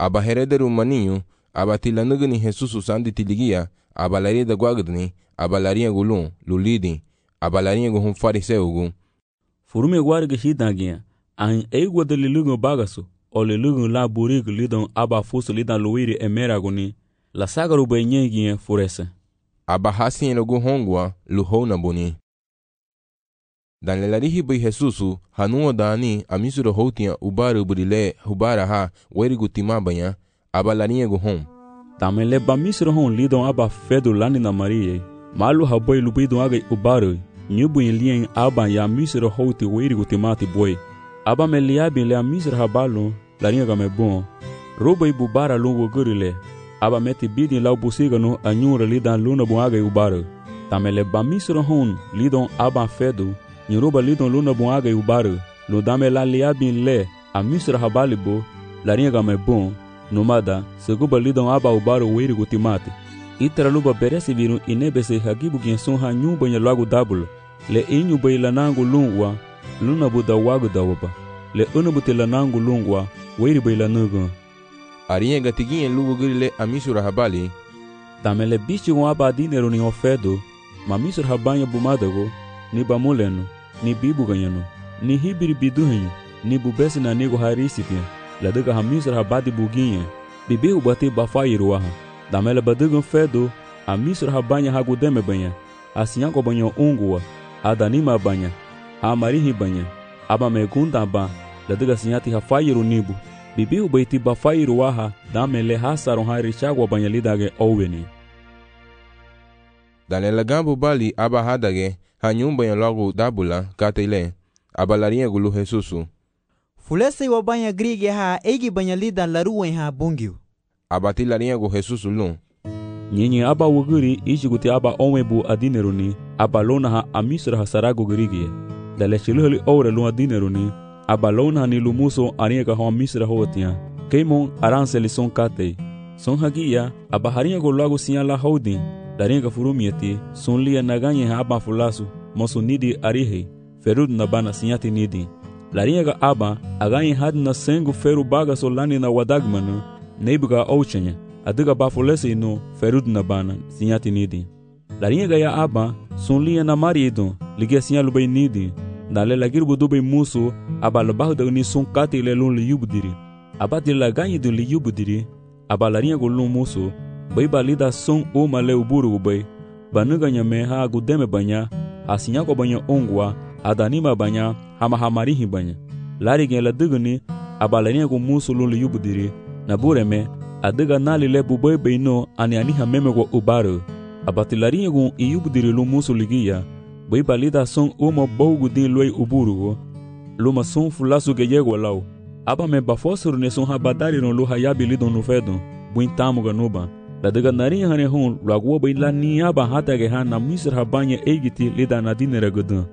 aba herederu maninho, aba tilanugni Jesus usandi tiligia, aba laria da guagdni, aba laria gulun, lulidi, aba laria guhun fariseugu. Furume guarga hidagia, an egwa de lilugo bagaso, o lilugo la burig lidon aba fuso lidan luiri emeragoni, la sagaru benyegie furese. Aba hasien logu hongwa, luhona boni. Dan lelarihi bai Jesusu, hanuo dani, amisuro hotia ubaru burile hubara ha, werigu timabanya, aba laria guhon. Tamele ba misro hon lidon aba fedu lanina Marie, malu haboy lubidon agay ubaru, nyubu lien aba ya misro hoti werigu timati boy. Aba me liabi le misro habalo, laria game bon. Roba ibubara lungo gurile, aba meti bidi lau busigano anyura lidan luna bon agay ubaru. Tamele ba misro hon lidon aba fedu, nyoruba lidon luna bon agay ubaru, lo dame la liabi le a misro habalibo, laria game bon. Nomada, seguba lidon aba ubaru werigu timati. Itra luba beresi viru inebese hagibu genson ha nyumba nya lagu dabul. Le inyu bay lanangu lungwa, luna buda wagu dawaba. Le unubuti lanangu lungwa, weri bay lanugu. Arinha gatiguinha lugu grile amisura habali. Tamele bichi gon aba dinero ni ofedo, ma misur habanya bumadago, ni bamuleno, ni bibu ganyano, ni hibiri biduhenyo, ni bubesi na nego harisitia. Ladega hamisra habadi buginha, bibi ubati bafairuaha. Damela badugan fedo, a misra habanya hagudeme banha, a sinhaco banho ungua, a danima banha, a marihi banha, aba megunda ba, ladega sinhati hafairu nibu, bibi ubati bafairuaha, damele hasaron harichagua banha lidage oweni. Danela gambo bali aba hadage, hanyumba ya logo dabula, katele, aba larinha gulu Jesusu. Fulese wa banya grige ha egi banya lidan laruwen ha bungiu. Abati larinha go Jesus lun. Nyinyi aba wuguri ishiguti aba onwebu adineruni, aba lona ha amisra ha sarago grige. Dale chiluheli ore lun adineruni, aba lona ni lumuso arinha ha amisra hotia. Keimon aranseli son kate. Son hagia, aba harinha go lago sinya la houdin. Darinha furumieti, son lia naganye ha aba fulasu, mosu nidi arihe, ferud nabana sinyati nidi. Larinha aba, aganha had na sengu feru baga solani na wadagmanu, neibuga ouchenya, adiga bafulese no ferud na bana, sinyati nidi. Larinha ya aba, sunlia na marido, ligia sinya lubay nidi, dale lagir budubay musu, aba labahu dagni sun kati lelun liyubdiri. Aba di laganyi dun liyubdiri, aba larinha gulun musu, bay balida sun uma le uburu ubay, banuga nyame ha gudeme banya, asinyako banya ongwa, adanima banya, hama hamarihi banya. Lari gen la dugni, abalania go musulun li yubudiri, na bureme, adiga nali le bubay beino ani aniha meme go ubaru. Abatilarinha go iyubudiri lu musuligia, bay balida son uma bogu din loy uburu, luma son fulasu ge yego lau. Aba me bafosuru ne son habadari no lu hayabi lidon no fedon, buin tamu ganuba. La diga narinha hane hon, lagwo bay la niaba hata ge han na misr habanya egiti lida na dinere gudun.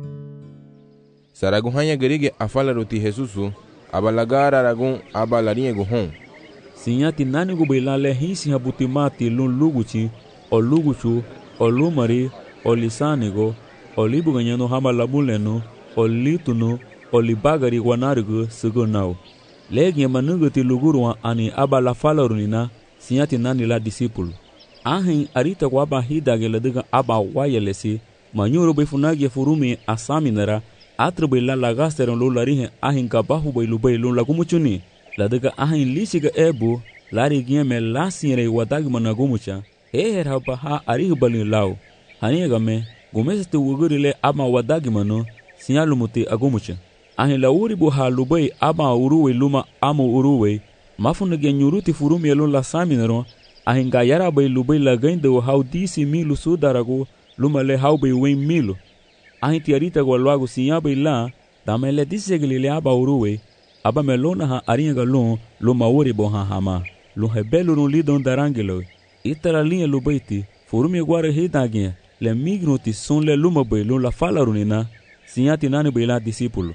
Saraguhanya gerige afala roti Jesusu, abalagara ragun abalarinha guhon. Sinyati nani gubailale hisi habutimati lun luguchi, o luguchu, o lumari, o lisanigo, o libuganyano hamalabuleno, o lituno, o libagari guanarigo sugunau. Legia manugati lugurwa ani abala falarunina, sinyati nani la disipulu. Ahin arita kwa aba hidage ladiga aba wayelesi, manyuro befunagi furumi asaminara, atrubai la lagasteron lo larihe ahin kabahu bai lubai lo lagumuchuni. Ladiga ahin lisiga ebu, lari gieme lasiere wadagmana gumucha, heher haba ha arihu balin lau. Hanigame, gumesete wugurile ama wadagmano, sinyalumuti agumucha. Ahin la uribu ha lubai ama uruwe luma amu uruwe, mafunage nyuruti furumi elon la saminero, ahin gayara bai lubai lagaindo hau disi milu sudarago, luma le hau bai wen milu. Ahin tiarita go luago sinyaba ila, damele disegilile aba uruwe, aba melona ha arinha galon, luma uribo ha hama, lum hebelo no lidon darangelo. Itala linha lubaiti, furumi guara hidaginha, le mignuti son le luma bai lum la falarunina, sinyati nani bai la discípulo.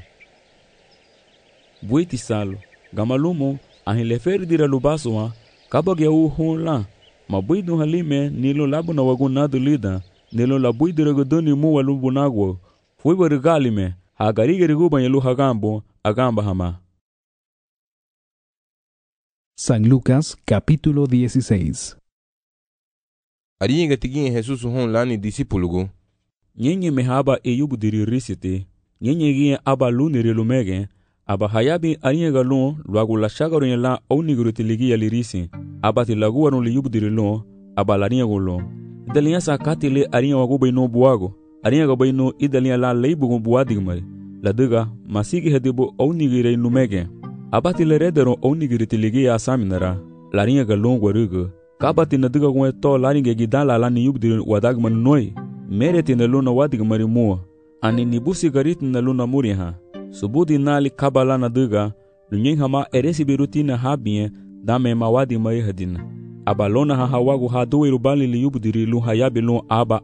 Buiti salo, gamalumo, ahin le ferdira lubasoa, kabage u hon la, ma buidun halime nilo labu na wagunado lida, nilo la buidira godoni muwa lumbunagwo, fuiba regalime, hagarige riguba yelu hagambo, agamba hama. San Lucas capítulo 16. Ariñega tigiye Jesús hon lani discípulugu. Nyenye mehaba eyubudiri risite. Nyenye gie aba luniri lumege. Aba hayabi ariñega lun luagu la shagaru la ouniguru tiligi lirisi. Aba tilaguarun li yubudiri lun. Aba lariñego lun. Idaliya sa katile ariña wagu bayno buago. Ariñega bayno idaliya la leibugu buadigmari. La diga masigi hedibu ounigire numege. Abati le redero ounigiri tiligi asaminara. Lariñega lun guarugu. Kabati na diga gwe to laringe gidala la ni yubdiri wadagman noi. Mereti na luna wadigmari mua. Ani nibusi garit na luna muriha. Subudi nali kabala na diga. Lunyen hama eresi birutina habie dame ma wadigmari hadina. Aba lona ha hawagu ha duwe rubali li yubdiri lun hayabi lun aba.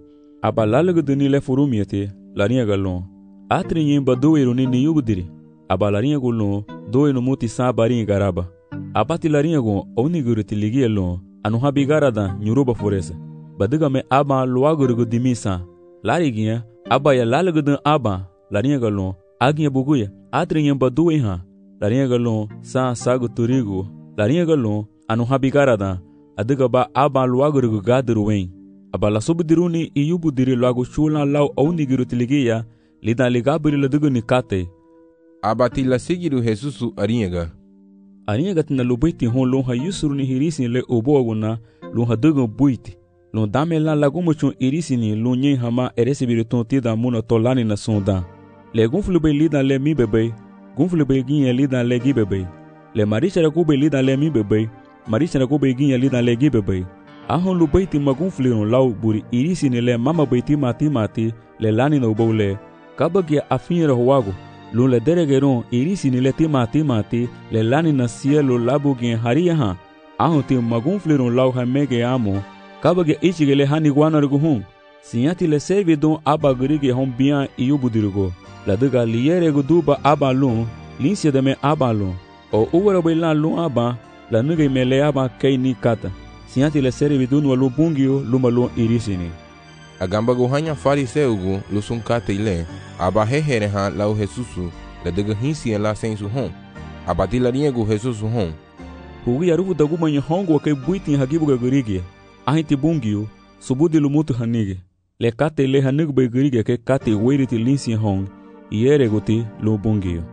Aba lalagu duni le furumiete lariñega lun. Atri nyemba duwe runi ni yubdiri. Aba lariñega lun duwe numuti sa bari garaba. Abati lariñego ouniguru tiligi lon anu habigarada nyuruba foresa. Badiga me aba luagurugu dimisa. Lariginha aba ya lalagudun aba lariñega lon aginha buguya atriñem baduwe ha lariñega lon sa sagu turigu lariñega lon anu habigarada adiga ba aba luagurugu gadiruwen. Aba la subdiruni iyubudiri luagu chula lau ouniguru tiligiya lida ligabiri ladigu nikate. Abati la sigiru Jesusu ariñega. Ariñega tina lubaiti hon lon ha yusuruni hirisini le oboguna lon ha dugu buiti. Lon dame la lagumuchun irisini lon nyen hama eresibiriton tida muna tolani na sonda. Le gunflube lida le mi bebe, gunflube ginye lida le gi bebe. Le marichara kube lida le mi bebe, marichara kube ginye lida le gi bebe. Ahon lubaiti magunfliron lau buri irisini le mama baiti mati le lani na ubole. Kabagia afinra huago. Lun le deregeron irisini le timati le lani na cielo labugien haria ha. Ahon ti magunfliron lau hamege amo. Kabage ichige le hani guanarguhun. Sinyati le servidon aba grige hon bian iyubudirgo. La diga liyerego duba aba lun, linsia de me aba lun. O uwara bailan lun aba, la nuge me le aba kei ni kata. Sinyati le servidon wa lubungio luma lun irisini. Agamba gohanya fariseugu lusun kate ile. Aba hehere ha lau Jesusu la diga hinsi la sensu hon. Abati lariñego Jesusu hon. Hugi arufu dagumanya hongo ke buitin hagibuga gurige. Ahinti bungio subudi lumutu hanige. Le kate le hanig be gurige ke kate weiriti linsi hon. Iere guti lu bungio.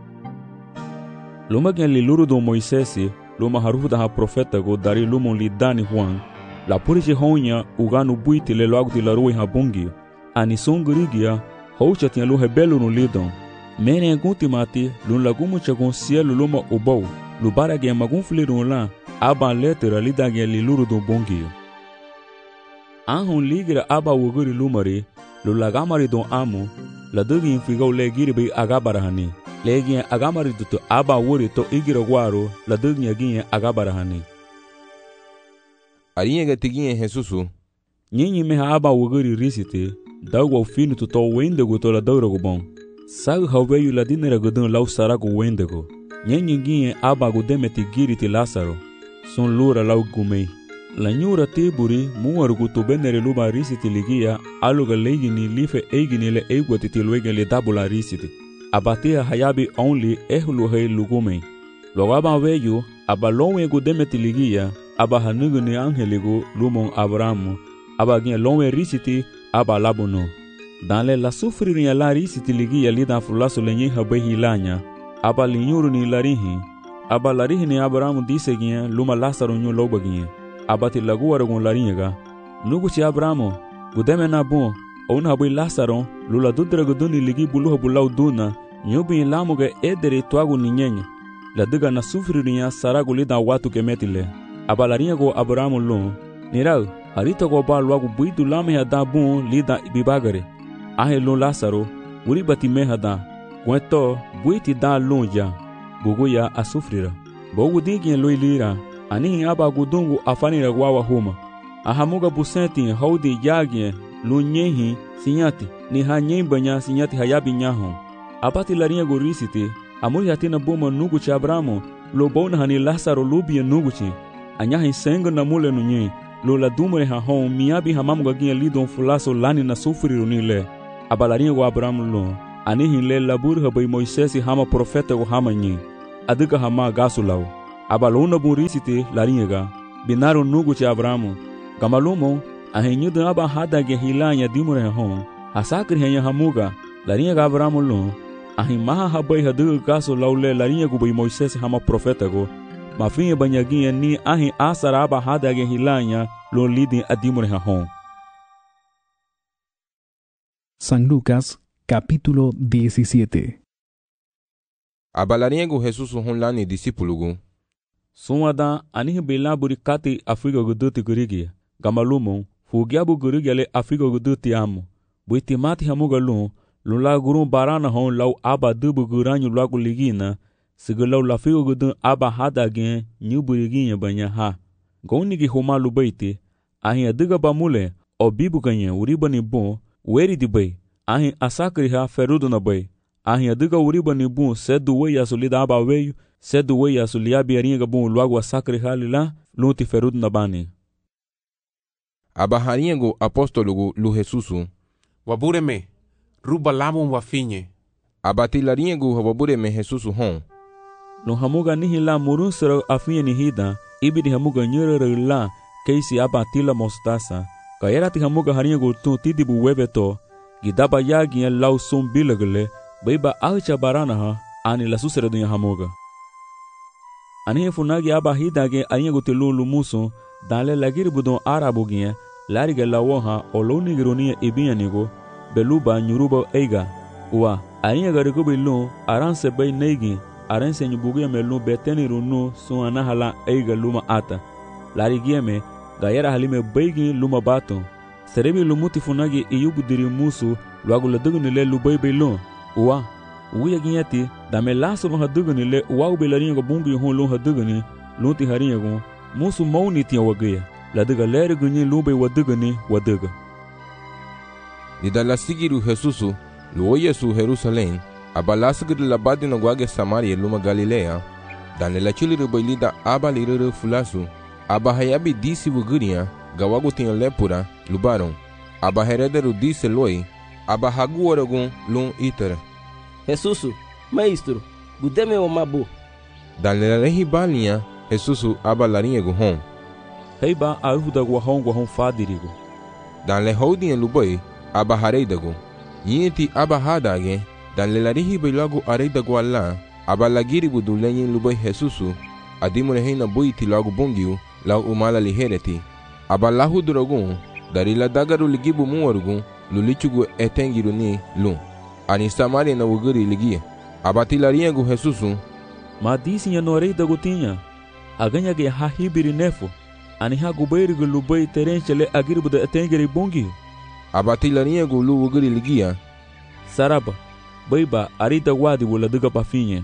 Lumagen li lurudo Moisesi luma harufu da ha profeta go dari lumon li dani Juan. La puriche honya uganu buiti le loaguti la rui ha bungio. Ani son gurigia houcha tinha lu rebelo no lidon. Mene gunti mati lun lagumu chagon cielo luma ubau. Lu barage magun flirun la aba letera lidage li luru do bongio. Anhon ligira aba wuguri lumari lu lagamari don amu la dugi infigau le giri be agabarahani. Legi agamari duto aba wuri to igira guaro la dugi agin agabarahani. Ariñega tigiye Jesusu. Nyenyi meha aba wuguri risite. Dagwa finu to wendego to la dawrago bon. Sag haweyu la dinera gudun lau sarago wendego. Nyenyi ginye aba gudemeti giriti Lazaro. Son lura lau gumei. La nyura tiburi muarugu to benere luba risiti ligia aluga legini life eigini le eigwati tilwege le dabula risiti. Abatia hayabi only ehlu hei lugumei. Logaba weyu aba lonwe gudemeti ligia aba hanugu ni angeligo lumon Abrahamu. Aba ginye lonwe risiti aba labono. Dans la sufriria la risiti ligia lida fulaso lenye habehi lanya. Aba linyuru ni larihi. Aba larihi ni Abrahamu disegia luma Lazaro nyo lobagia. Aba ti laguaragon laringa. Nuguchi Abrahamu gudeme na bon. Ona habi Lazaro lula dudra guduni ligi buluha bulau duna. Nyobi lamuga edere tuagu ni nyenye. La diga na sufriria saragu lida watu kemetile. Aba laringo Abrahamu lon. Nirau harita go ba luagu buidu lame hada bon lida ibibagare. Ahe lon Lazaro uri bati me hada. Gweto buiti da lonja. Buguya asufrira. Bogu digien loilira. Anihi aba gudungu afanira gwawa huma. Ahamuga busenti haudi yagien lunyehi sinyati. Ni hanyembanya sinyati hayabi nyahon. Abati laringa go risiti. Amuri hatina boma nuguchi Abrahamu. Lo bona hani Lazaro lubia nuguchi. Anyahi senga na mule nunye. Lo la dumre ha hon miabi hamamuga gien lidon fulaso lani na sufriru nile. Abalaringa go Abrahamu lo. Anihi le labur habai Moisesi hama profeta go hama nyi. Adiga hama gasulau. abalona burisite laringa binaru nugu ci Abramu gamalumo ahenyudu aba hadage hilanya dimure hon asakri henya hamuga laringa Abramu lo ahimaha habai hadu kaso laule laringa gubai Moisés hama profeta go mafinha banyaguinha ni ahi asaraba hadage hilanya lo lidi adimure hon. San Lucas, capítulo 17. Abalariego Jesus honlani discípulo. Sumada anihi bela burikati Afrika guduti gurigi. Gamalumo fugiabu gurigi ale Afrika guduti amo. Buitimati hamugalu lula gurun barana hon lau aba dubu guranyu lagu ligina. Sigalau la Afrika gudun aba hadage nyu buriginya banya ha. Gaunigi humalu baiti ahi adiga bamule o bibu kanya uribani bon weri di bay ahi asakri ha ferudo na bay ahi adiga uribani bon sedu we yasulida aba weyu sedu we yasulia biaringa bon logo asakri ha lila luti ferudo na bani Abaharingo apóstolo lu Jesusu wabureme ruba lamun wafinye abatilaringo wabureme Jesusu hon lo hamuga nihi la murun sero afinye ni hida ibidi hamuga nyere la keisi abatila mostasa kayerati hamuga haringo tu tidibu webeto gidaba yagi lau sum bilagle beiba alcha barana ha ani la susere dunya hamuga ani funagi aba hidage aringo telulu muso dale lagir budon arabu gie lariga lawoha oloni gironia ibianigo beluba nyuruba eiga wa aringa garigo bilu aranse bay neigi aranse nyubugia melu beteni runu suana hala eiga luma ata larigieme gayera halime beigi luma bato serebi lumuti funagi iyubudiri musu luagu ladugunile lubai belo wa uya ginyati dame laso no hadugunile wa ubelaringo bungi hon lo haduguni luti haringo musu mauni tia wagaya laduga lere gunyi lubai waduguni waduga Lidala sigiru Jesusu luo Yesu Jerusalém abalasgir labadi no guage Samaria luma Galilea dane la chiliru bailida aba liriru fulasu aba hayabi disi wuguria gawagu tinha lepura lubaron aba herederu disse loi aba hagu oragun lum itere Jesusu maestro gudeme o mabu dane la rehi balinha Jesusu aba larinha guhon heiba aruda guahon fadirigo dane houdinha lubai aba hareidagu yinti aba hadage dane la rehi bailagu areidagu alla aba lagiri budu lenyin lubai Jesusu adimune heina buiti lagu bungiu lau umala lihereti abalahu duragun darila dagaru ligibu muwarugun lulichugu etengiru ni lu ani Samaria na wuguri ligia abatilariengu Jesusu ma disinya no rei dagutinha aganya ge ha hibiri nefo ani ha gubeirigu lubai terenchele agirbu da etengiri bungi abatilariengu lu wuguri ligia saraba baiba arida wadi wala duga pafinye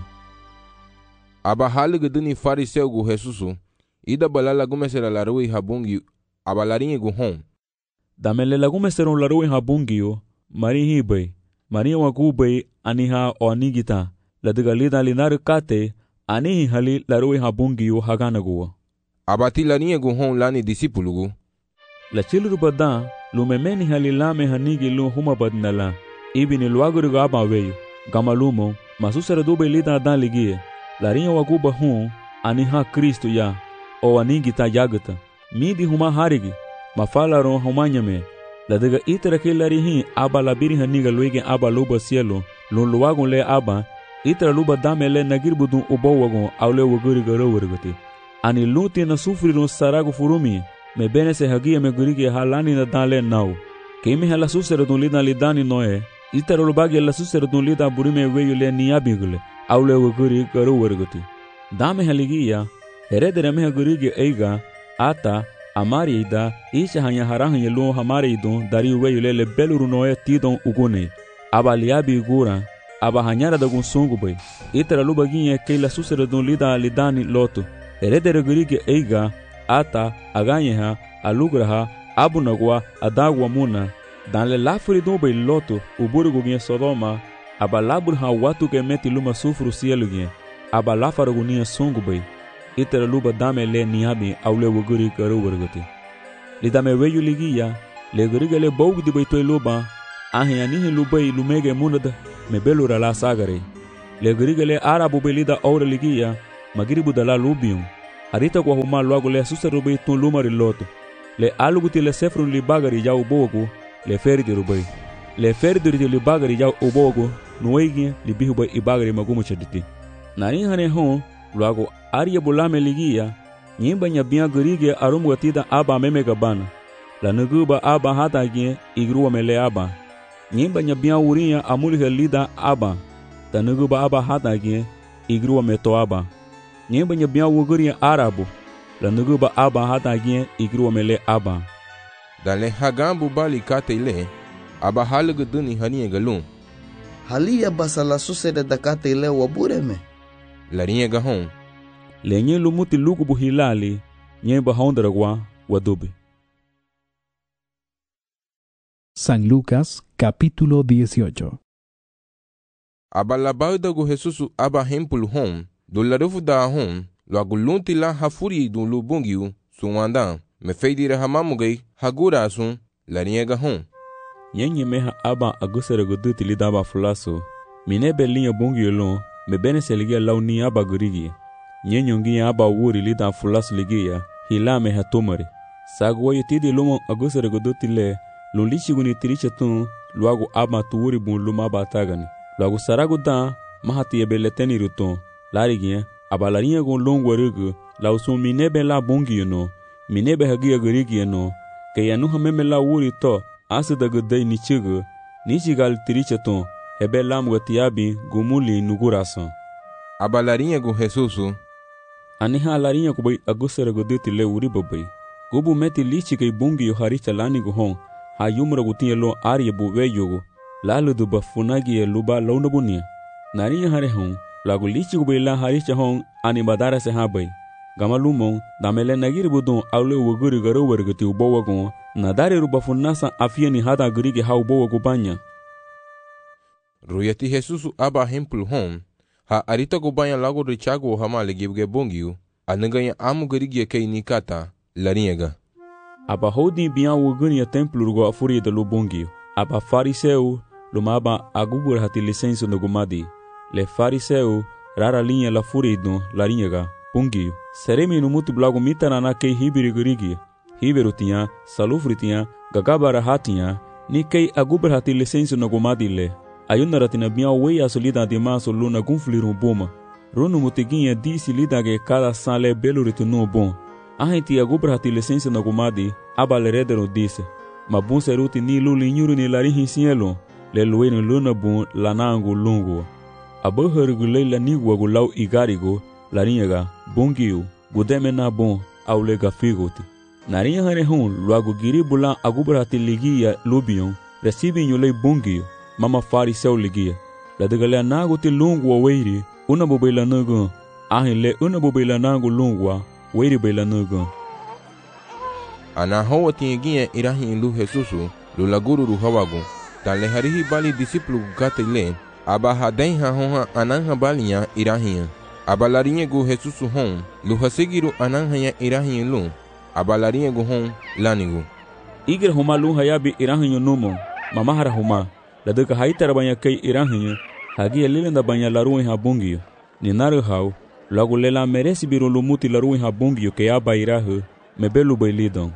abahalugu duni fariseugu Jesusu ida balala gumesera la rui habungi abalarinha guhon damele la gumesera la rui habungi mari hibai mari wagubai aniha onigita la digalida linar kate ani hali la rui habungi haganagu abatilarinha guhon lani discípulo la chilru bada lumemeni hali lame hanigi lu huma badnala ibini luaguru gaba weyu gamalumo masusera dube lida dan ligie larinha waguba hun aniha Kristo ya o aningita yagata midi huma harigi mafalaron humanyame ladaga itara ke larihi aba labiri haniga luige aba luba cielo luwagon le aba itara luba damele nagirbudu ubowagon awle waguri garowargati ani luti na sufriron sarago furumi me benese hagia me gurige halani na dale nau kemi hala susera dun lida lidani noe itara lubagi la susera dun lida burime weyu le niabigule awle waguri garowargati dame haligia heredere meha gurige eiga ata amari ida isha hanya harahan yelu hamari idon dari weyule le beluru noe tidon ugune aba liabi gura aba hanyara dagun songu bay itara lubaginye keila susere don lida lidani loto heredere gurige eiga ata aganyeha alugraha abunagwa adagwa muna dan le lafuri don bay loto uburugu ginye Sodoma aba laburha watu ke meti luma sufru sieluginye aba lafaragunia songu bay itara luba dame le niabi awle wuguri garu wargati lidame weyu ligiya le guriga le bawg di baytoy luba ahi ni lubai lumege munad me belura la sagare le guriga le arabu belida awre ligiya magribu dala lubium Arita kwa huma luago le susarubai tun lumari loto. Le aluguti le sefrun li bagari jau bogo le ferdi rubai. Le ferdi li bagari jau ubogo nuegi li bihubai i bagari magumu chaditi. Nani hane hon luago aria bulame ligia nyimba nyabia gerige arumu gatida aba meme gabana. La nuguba aba hata gie igruwa mele aba. Nyimba nyabia uria amuli helida aba. Ta nuguba aba hata gie igruwa meto aba. Nyimba nyabia uguria arabu. La nuguba aba hata gie igruwa mele aba. Dale hagambu bali kate ile aba halugu duni hanie galum. Halia basala susede da kate ile wabureme. Larinha gahon. Lenye lumuti lugubu hilali nyemba hondaragwa wadobe. San Lucas, capítulo 18. Aba labauda go Jesusu aba hempul hom, do larufu da hom, lo agulunti la hafuri do lubungiu, suwanda, me feidira hamamugai, hagura asun, larinha gahon. Nyenye meha aba agusere guduti lidaba fulaso, minebe linha bungiu lon, me bene seligia launi aba gurigi. Nyenyongi aba wuri lida fulaso ligia, hilame hatomari. Sagwa yutidi lumo agusere guduti le, lulichiguni tirichatun, luago aba tuuri bun luma batagani. Luago saragu da, mahati ebeleteni ruton, larigia, aba larinha gon longo rugu, lausun minebe la bungiu no, minebe hagia gurigi no, kaya nuha meme la wuri to, asida gudai nichigu, nichigal tirichaton, hebe lamga tiabi gumuli nugurason. Aba larinha go Jesusu. Aniha larinha kubai agusere guduti le uri babai. Gubu meti lichi kay bungi yo haricha lani go hon, ha yumra gutinye lo ariye buwe yogo, lalu duba funagi ye luba launa bunia. Narinya hare hon, lagu lichi kubai la haricha hon, ani badara se habai. Gama lumon, damele nagiri budon aule waguri garo wargati ubawa gon, nadare ruba funasa afia ni hada gurigi ha ubawa gubanya. Ruyati Jesusu aba hempul hom, ha arita gubanya lago richago hama legibge bongiu, anaganya amu gurigi kay nikata, larinha. Aba hodi biya wuguni ya templo rugo afuri de lubungi. Aba fariseu lumaba agubur hati licenso no gumadi. Le fariseu rara linha la furi do larinha bungi. Seremi no mutu blago mitana na kei hibiri gurigi. Hiberu tinha, salufri tinha, gagabara hatinha, ni kei agubur hati licenso no gumadi le. Ayuna ratina biya wei asolida de maso luna gunfliru boma. Runu mutiginha disi lida ge cada sale belo ritunu bom. Ahenti agubra hati licença na gumadi, aba leredero disse. Mabun seruti ni luli nyuru ni larihi sielo, le lueni luna bun lanangu lungu. Aba hergulei la nigwa gulau igarigo, larinha bungiu, gudeme na bon, au lega figoti. Narinha hane hun, luago giri bulan agubra hati ligia lubion, recibi nyulei bungiu, mama fariseu ligia. La degalea naguti lungu wa weiri, una bubela nugu, ahin le una bubela nangu lungwa, weiri bela nugu. Ana hoa tinha irahi lu Jesusu, lu laguru ru hawagu, tan le harihi bali discípulo gata ile, aba hadem ha honha ananha balinha irahi. Aba larinha gu Jesusu hon, lu hasigiru ananha irahi lu, aba larinha gu hon lanigu. Igra huma lu hayabi irahi numo, mamahara huma, la deka haitara banya kay irahi, hagi lilenda banya laruin ha bungio, ni naru hau, lagu lela meresi biru lumuti laruin ha bungio ke aba irahu, me belu bailidon.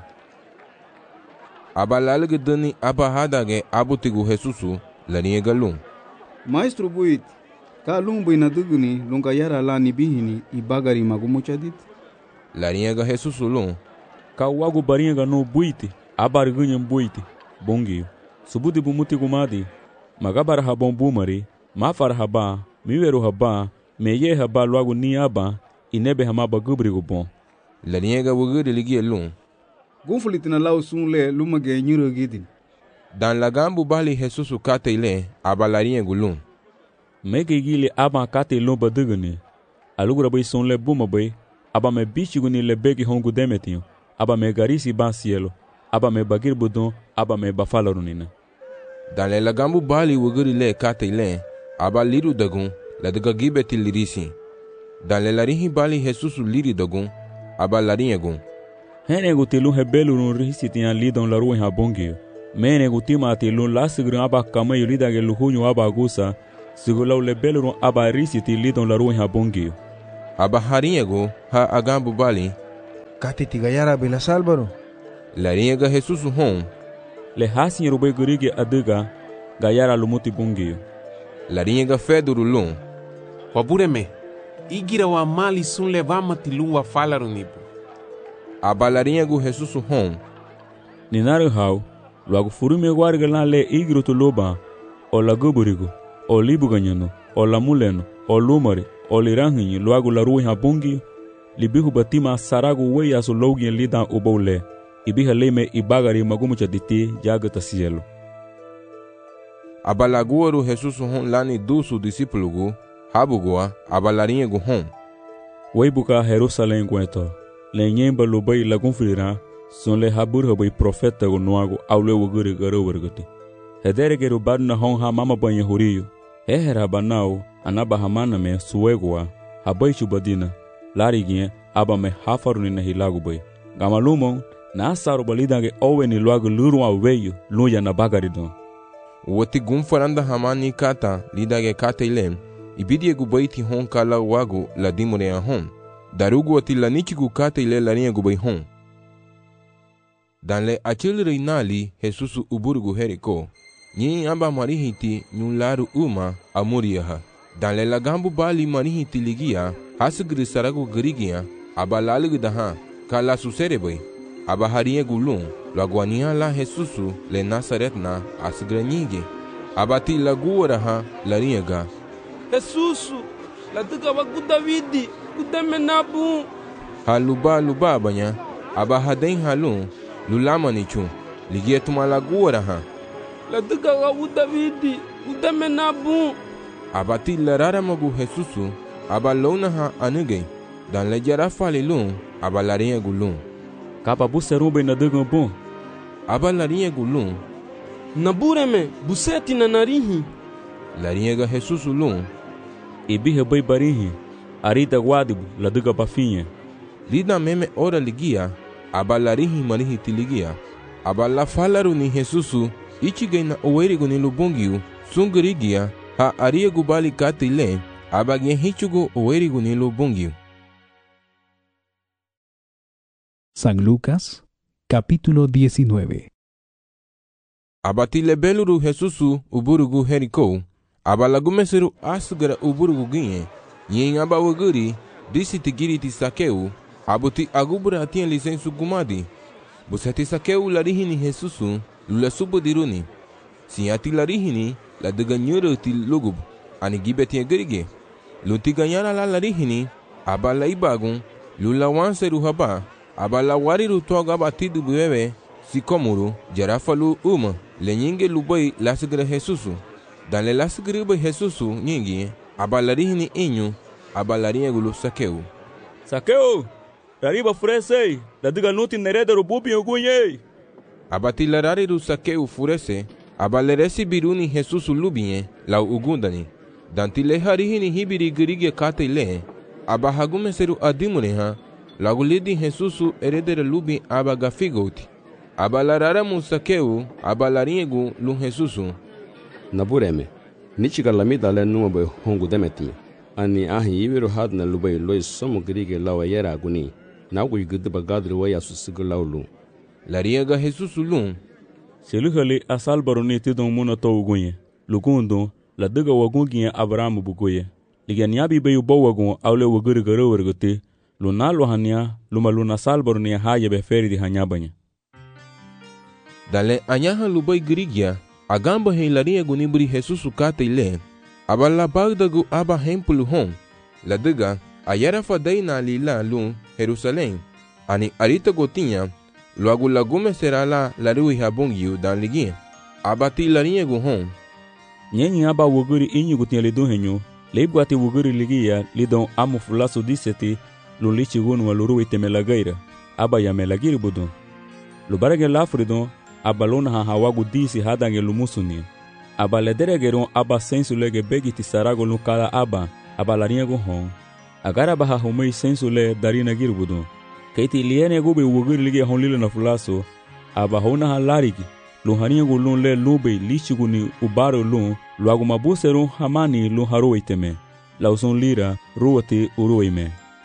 Aba lalge dani aba hadage abutigu Jesusu, larinha galum. Maestro buit, ka lumbu ina duguni lunga yara la ni bihini ibagari magumuchadit. Larinha ga Jesusu lum. Ka wagu barinha no buiti, abar gunyam buiti, bungio. Subuti bumuti gumadi, magabar habon bumari, mafar haba, miweru haba, meye haba luagu ni aba, inebe hamaba gubrigo bon. Larinha ga wuguri ligie lum. Gunfulitina lau sunle lumage nyuro gidin. Dan lagambu bali Jesusu kate ile, aba larinha gulum. Mege gili aba kate lom baduguni. Alugura bay sunle buma bay, aba me bichiguni le begi hongu demetinho, aba me garisi ba cielo, aba me bagir budon, aba me bafalarunina. Dan le lagambu bali wuguri le kate ile, aba liru dagun, la daga gibeti lirisi. Dan le larihi bali Jesusu liri dagun, aba larinha gun. Hene gutilu hebelu run risi tiyan lidon la ruin ha bongio. Mene gutima atilu la sigru aba kamayu lidage luhunyu aba gusa, sigulaw le belu run aba risi ti lidon la ruin ha bongio. aba hariego ha agambu bali Kati tigayara bina salbaro. lariega Jesus hon Le hasin rubay gurige adiga gayara lumuti bungiyo. lariega feduru lum Wabureme, igira wa mali sun levama tilu wa falaru nipo. aba lariego Jesus hon Ninaru hau, luagu furume warga na le igiro to loba, o la guburigo, o libu ganyano, o la muleno, o lumari, o lirangi luagu la ruhi habungi, libihu batima saragu we aso logi lida ubole, ibiha leme ibagari magumu chaditi jagata cielo. aba laguaru Jesus hon lani dusu disipulugu habugoa aba lariego hon Weibuka Jerusalém guento, le nyemba lubai lagun filira, son le habur habai profeta go nuago aule wuguri garo wergoti. Hedere geru badna hon ha mama banya huriyo. Ehera banao anaba hamana me suegwa habai chubadina. Larigien aba me hafaru ni hilagu bai. Gamalumon na asaru balidange owe ni luago luru aweyo luya na bagaridon. woti gumfaranda hamani kata lidage kata ilem ibidiegu baiti hon kala wagu la dimore hon darugu wati la nichigu kata ile lariegu bai hon dan le achil reinali Jesus uburgu heriko nyi amba marihiti nyularu uma amuriyaha dan le lagambu bali marihiti ligia hasgri saragu grigia aba lalig daha kala susere bai aba hariegu lum laguania la Jesus le Nazaret na asgranyige abati laguaraha lariega Jesus, la tuka wa Davidi, kudame nabu. haluba banya aba haden halun lulama nichu ligia tuma laguaraha La tuka wa Davidi, kudame nabu. abati larara magu Jesus aba lonaha anuge dan le jara falilun aba lariegu lum Kapa buserube na dugan bon. aba lariegu lum Nabureme, buseti na narihi. lariega Jesus lum Ibiha bai barihi, arita guadibu la duga bafinha. lida meme ora ligia aba larihi marihiti ligia aba la falaru ni Jesus ichige na owerigu ni lubungiu sungrigia ha ariegu bali katile aba gen hichugo owerigu ni lubungiu. San Lucas, capítulo 19. Abatile beluru Jesus uburugu heriko aba lagumeseru asgara uburugu ginye yen aba waguri disiti giriti sakeu abuti agubra atien lisensu gumadi busati sakeu larihini Jesus lula subudiruni siati larihini la deganyuru ti lugub ani gibeti gerige luti ganyara la larihini aba la ibagun lula wanseru haba aba la wariru toga batidu bebe sikomuru jarafalu lenyinge lubai lasgara Jesus dan le lasgara bai Jesus nyingi abalarihini inyu abalariegulu sakeu Sakeu, rariba furese, la duga nuti nereda rububi ogunye. abati larariru sakeu furese abaleresi biruni Jesus lubinye la ugundani dan tile harihini hibiri gerige katile abahagumeseru adimuneha lagulidi Jesus eredere lubi abagafigoti abalarara musakeu abalariegu lu Jesus Nabureme, nichiga lamida le nuobe hongu demetime. Ani ahi ibiru hadna lubai loi somu grige lawa yera aguni. Nagu yigudiba gadri waya susigu laulu. lariega Jesus lum Seluhali asal baroni tidon muna to ugunye. Lugundo, la duga wagungiye Abrahamu bugoye. Liganiabi bayu bawagun aule waguri garo wergote. Lunalo hania, lumaluna sal baroni haya beferi di hanyabanya. dale anyaha lubai grigia agamba hen lariegu nibri Jesus kata ile abala bagdagu aba hempulu hon la duga ayara fadai na lila lu Jerusalém ani arita gotinha logo lagume será la larui habongiu dan ligi abati lariegu hon Nyenyi aba wuguri inyu gutia lidun henyo, leibguati wuguri ligia lidon amu fulasu diseti lulichi gunu waluru itemelagaira, aba ya melagiri budun. Lubarage lafridon, aba lona hawagu disi hadange lumusuni. Aba lederegeron aba sensu lege begiti sarago lukala aba lariego hon. Agara baha humei sensu le darina girbudun. Keiti liene gube wuguri ligia hon lila na fulasu, aba hona halarigi. Luhaniego lun le lube lichiguni ubaro lun luagu mabuseru hamani lun haroiteme. Lausun lira ruwati uruime.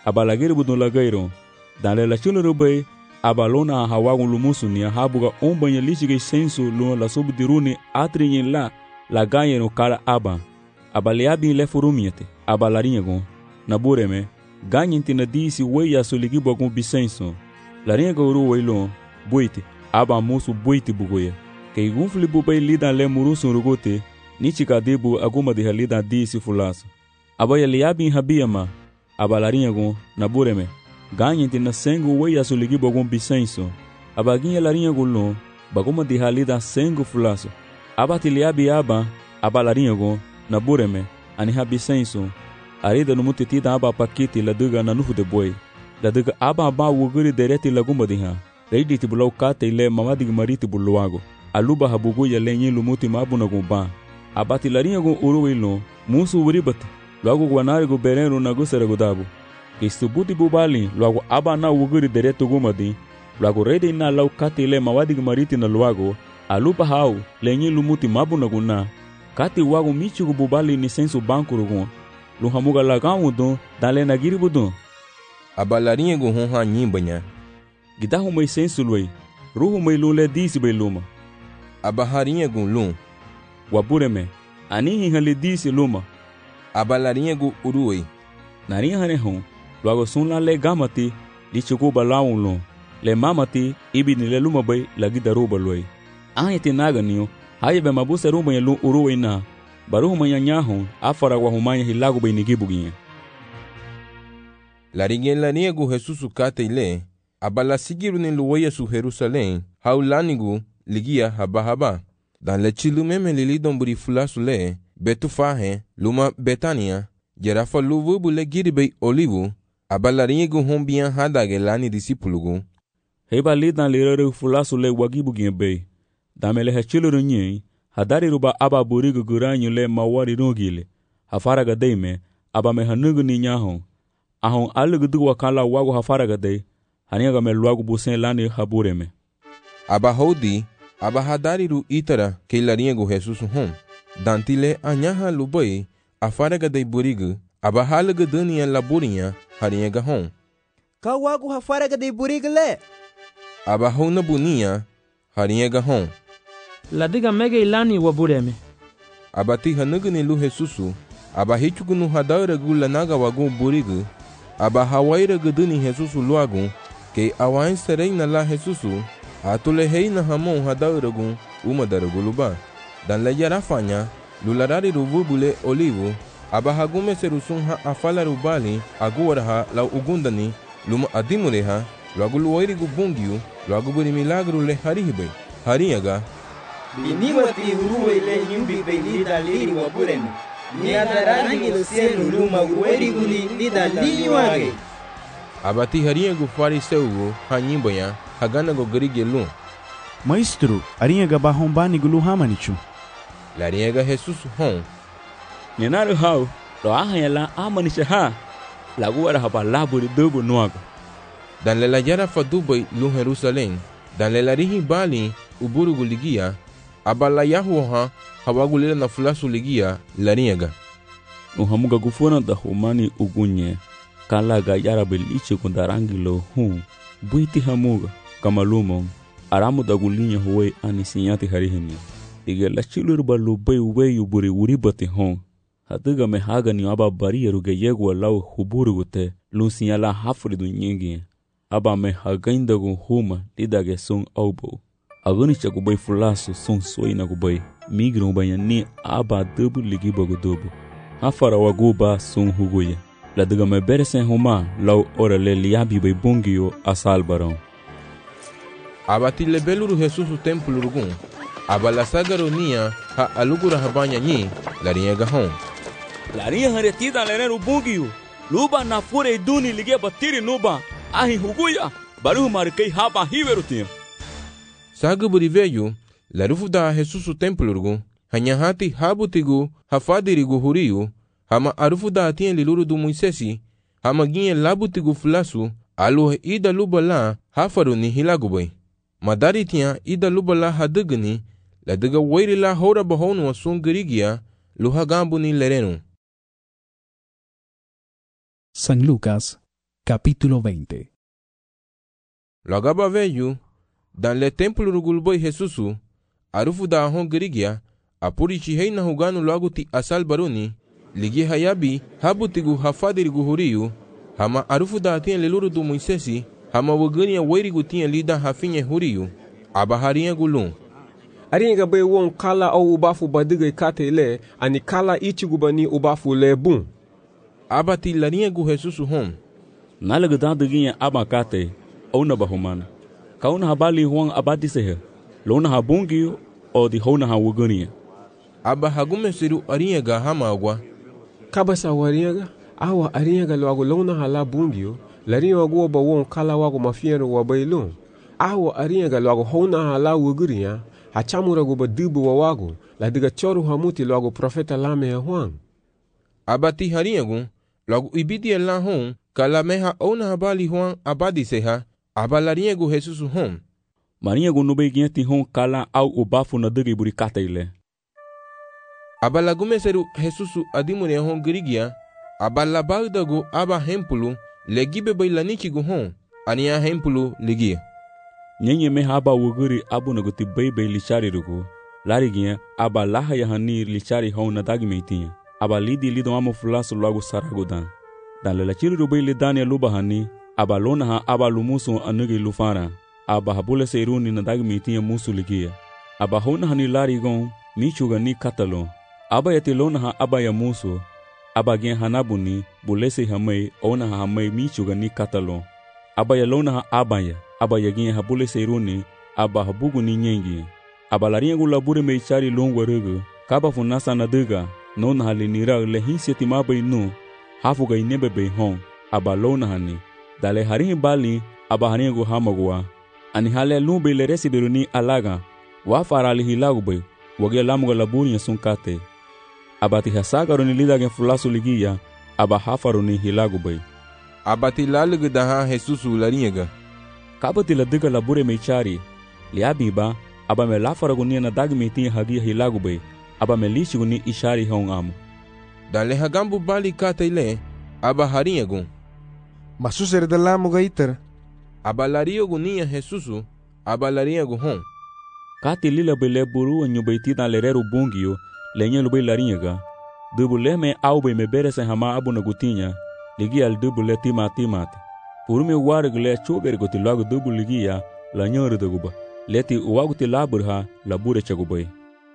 abalagir budun lagairo dan le la chuluru bay abalona hawagun lumusu ni habuga ombanya lichige sensu lu la subdiruni atrinyin la ganyeno kala aba abaliabi le furumiete abalarinyagon nabureme ganyinti na disi weya soligi bogun bisenso larinyaga uru weilo boite aba musu boite bugoya ke gunfli bubay lida le murusu rugote nichika debu aguma de halida disi fulaso abaya liabi habiyama abalarinyagon nabureme ganyinti na sengu weya soligi bogun bisenso abaginya larinyagon lo baguma de halida sengu fulaso abati liabi aba abalarinyagon nabureme ani habisenso arida no mutetida aba pakiti laduga na nufu de boy laduga aba wuguri dereti laguma diha reidi bulau kate ile mamadig mariti buluago aluba habugu ya lenyi lumuti mabuna gumba abati larinha go uruwilo musu uribati logo guanari go bereno na gusera godabu istubuti bubali logo aba na wuguri dereti gumadi logo reidi na lau kate ile mamadig mariti na luago aluba hau lenyi lumuti mabuna guna kati wago michigo bubali ni sensu banco rugon luhamuga lagamu don dale na giribudon abalarinha go honha nyimbanya gidahu mai sensu loi ruhu mai lule disi bei luma abaharinha go lum wabureme ani hale disi luma abalarinha go uruoi narinha hane hon luago sun la le gamati lichigo balawun lum le mamati ibini le luma bei lagida ruba loi ahete naga niyo haye be mabusa rumba ya lu uruoi na baruhu manyanyahon afara wa humanya hilago bei nigibuginha larinha go Jesus kate ile abala sigiru ni luwaya su Jerusalém haulanigu ligia haba dan le chilu meme lilidon buri fulasu le betufahe luma Betania gerafa luvubu le giribei olivu abalarinha go hombian hadage lani disipulugu heba lidan lirere fulasu le wagibuginha bei damele hechilu nye hadari ruba aba burigu guranyu le mawari nogile hafaraga deime aba me hanugu ni nyahon ahon alugu duwa kala wago hafaraga dei haniaga me luagu busen lani habureme aba hodi aba hadari ru itara ke larinha go Jesus hon dantile anyaha lubai afaraga dei burigu aba halugu dania laburinha harinha hon ka wago hafaraga dei burigu le aba hona bunia harinha hon ladiga mege ilani wabureme abati hanugu ni lu Jesusu aba hichugu nu hadaura gula naga wagu burigu aba hawaira guduni Jesusu luagu ke awain serena la Jesusu atule heina hamon hadaura gu umadara guluba dan la yarafanya lularari ruvubule olivu aba hagume serusun ha afala rubali aguara ha la ugundani luma adimureha luagu luwairi gu bungiu luagu buri milagru le harihibe hariyaga Biniwati huruwe le nyumbi be lida liri wabureme. Ni adarangi lo cielo luma uweri guli lida liri wage. Abati harinha go fariseu hanyimbanha hagana go grige lum. Maestro, arinha ga bahombani gulu hamanichu. Larinha ga Jesus hon. Nenaru hau, lo ahanya la amanicha ha. Laguara haba laburi dubu nuago. Dan le la yara fadubai lu Jerusalém. Dan le larihi bali uburugu ligia. Abala yahuha hawagulila na fulasu ligia larinha. Uhamuga gufuna da humani ugunye. Kalaga yara beliche kundarangilo hum. Buiti hamuga kamalumon. Aramu da gulinya huwe anisinyati harihini. Iga la chilur balu bay weyu buri uribati hon. Hatuga me haga ni aba bari ruge yegwa lau huburugute. Lusinyala hafridu nyingi. Aba me hagainda gu huma lidage sung aubo. Agani chakubay fulasu sung soina gubay. Migru banya ni aba dubu ligiba gudubu. Hafara waguba sung huguye. Ladaga me beresen huma lau ora le liabi bay bungio asal barão. Abati lebeluru Jesus o templo rugun. Abala sagaronia ha alugura habanya nyi larinha gahon. Larinha haretida lereru bungio. Luba na fure duni ligia batiri nuba. Ahi huguya. Baru markei haba hiverutinha. Sagaburi veio, larufu da Jesus o templo rugun. Hanyahati habutigu hafadirigu huriu. Hama arufu da atinha liluru do Moisesi. Hama ginha labutigu fulasu. Alu ida luba la hafaru ni hilagubay. Madari tinha ida luba la hadugni. Ladaga wairi la hora bahonu asun garigia. Luhagambu ni lerenu. San Lucas, Capítulo 20. Logaba veio, dan le templo rugulboi Jesusu, arufu da ahon gerigia, apuri chihei na huganu logo ti asal baruni, ligi hayabi, habutigu hafadirigu huriu, hama arufu da atinha leluru do Moisesi, hama wagania wairigu tinha lida hafinha huriu, abaharinha gulum. Aringa bai won kala au ubafu badiga kate le, ani kala ichigu bani ubafu le bun. Abati larinha gu Jesusu hom. Nalaga dandaginha abakate, ou na bahumana. Kauna habali huang abati sehe, lona habungi o di hona hawagania. Aba hagume siru arinha ga hama agwa. Kabasa waringa, awa aringa lo agu lona hala bungio, larinha wagu oba won kala wagu mafiero wabailun. Awa aringa lo agu hona hala wagaria, hachamura gu badubu wa wagu, la diga choru hamuti lo agu profeta lame ya huang. Abati harinha gu, logo ibidi elan hon, kala meha ona habali huang abadi seha, abalarinha gu Jesusu hom. Marinha gu nube ginti hon kala au ubafu na digi buri kate ile. Abalagume seru Jesusu adimune hon gerigia, abalabagdagu aba hempulu, legibe bailanichi gu hon, ania hempulu legia. Nyenye meha aba wuguri abu na guti bebe lichari rugu, larigia aba laha ya hani lichari hon na dagi meitinha. Aba lidi lido amo fulasu logo saragodan. Dan lelachiri rubei lidani aluba hani, aba lona ha aba lumusu anugi lufara, aba habule seiruni na dagi meitinha musu ligia. Aba hona hani larigon, michuga ni katalo. Aba yati lona ha aba ya musu, aba gen hanabuni, bulese hamei, ona ha hamei michuga ni katalo. Aba ya lona ha aba ya gen habule seiruni, aba habugu ni nyengi. Aba laringu labure meichari longwa rugu, kaba funasa na duga, non hali nira le hinseti mabai nu, hafuga inebe bei hon, aba lona hani. Dale haringi bali, aba haringu hamagua. Ani hale lumbe le resibiruni alaga, wafara ali hilagu bei, wage lamuga laburi ya sunkate. Abati hasagaruni lidagen fulasu ligia, aba hafaruni hilagu bei. Abati lalugu daha Jesusu laringa. Kabati la diga labure meichari, liabiba, aba me lafaragunia na dagi meitinha hagia hilagu bei, aba me lishiguni ishari hon amu. Dan le hagambu bali kate ile, aba harinha gu. Masusere da lamuga iter. Aba lario gu niya Jesusu, aba larinha gu hon. Kati lila bele buru anyu beiti dan lereru bungio, lenye lube larinha. Dubu le me au be me bere se hama abu na gutinha, ligi al dubu le timati. Purume warig le choger guti lagu dubu ligia, la nyoru duguba. Leti uwaguti laburha, labure chagubai.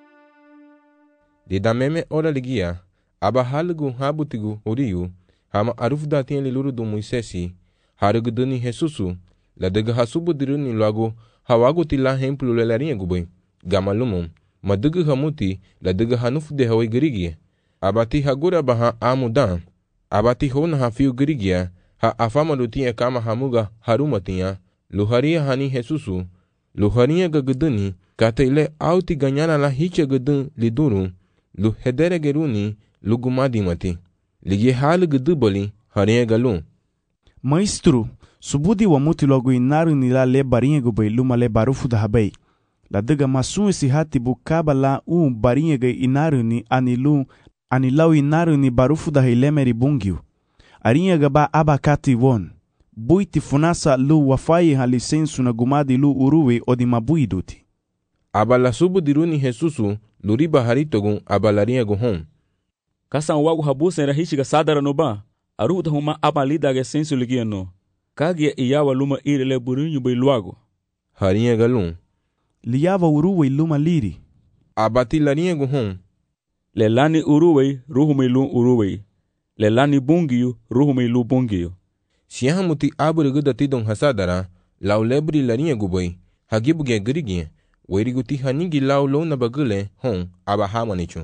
De dameme ora ligia, aba halgu habutigu uriu, hama arufu datin liluru do Moisesi, harugu duni Jesusu, la daga hasubu diruni lagu, hawaguti la hemplu le larinha gubai, gamalumum, madugu hamuti, la daga hanufu de hawai gerigia, abati hagura baha amudan, abati hona hafiu gerigia, ha afama lutinha kama hamuga harumatinha, luharia hani Jesusu, luharia gaguduni, kata ile auti ganyana la hicha gudun liduru, lu hedere geruni lugumadimati ligi hal gudubali harinha galum. Maestro, subudi wa muti logo inaru ni la le barinha gubei luma le barufu da habei. La diga masun esi hati bukaba la barinha ga inaru ni anilau inaru ni barufu da hilemeri bungiu. Arinha gaba abakati won. Buiti funasa lu wafai halisensu na gumadi lu uruwe o di mabui duti. Abala subu diruni Jesusu luriba haritogun abalarinha gu hon. Kasan wagu habusen rahishiga sadara no ba, aruhu da huma abalidage sensu ligia no. Kagia iyawa luma iri le burinyu bei luago. Harinha galum. Liyawa uruwe luma liri. Abati larinha gu hon. Le lani uruwe ruhu mei lu uruwe. Le lani bungiyu ruhu mei lu bungiyu. Siyahamuti aburigu datidon hasadara, lau lebri larinha gu bai, hagibuge gerigia, wairiguti hanigi lau lona bagule hon aba hamanichu.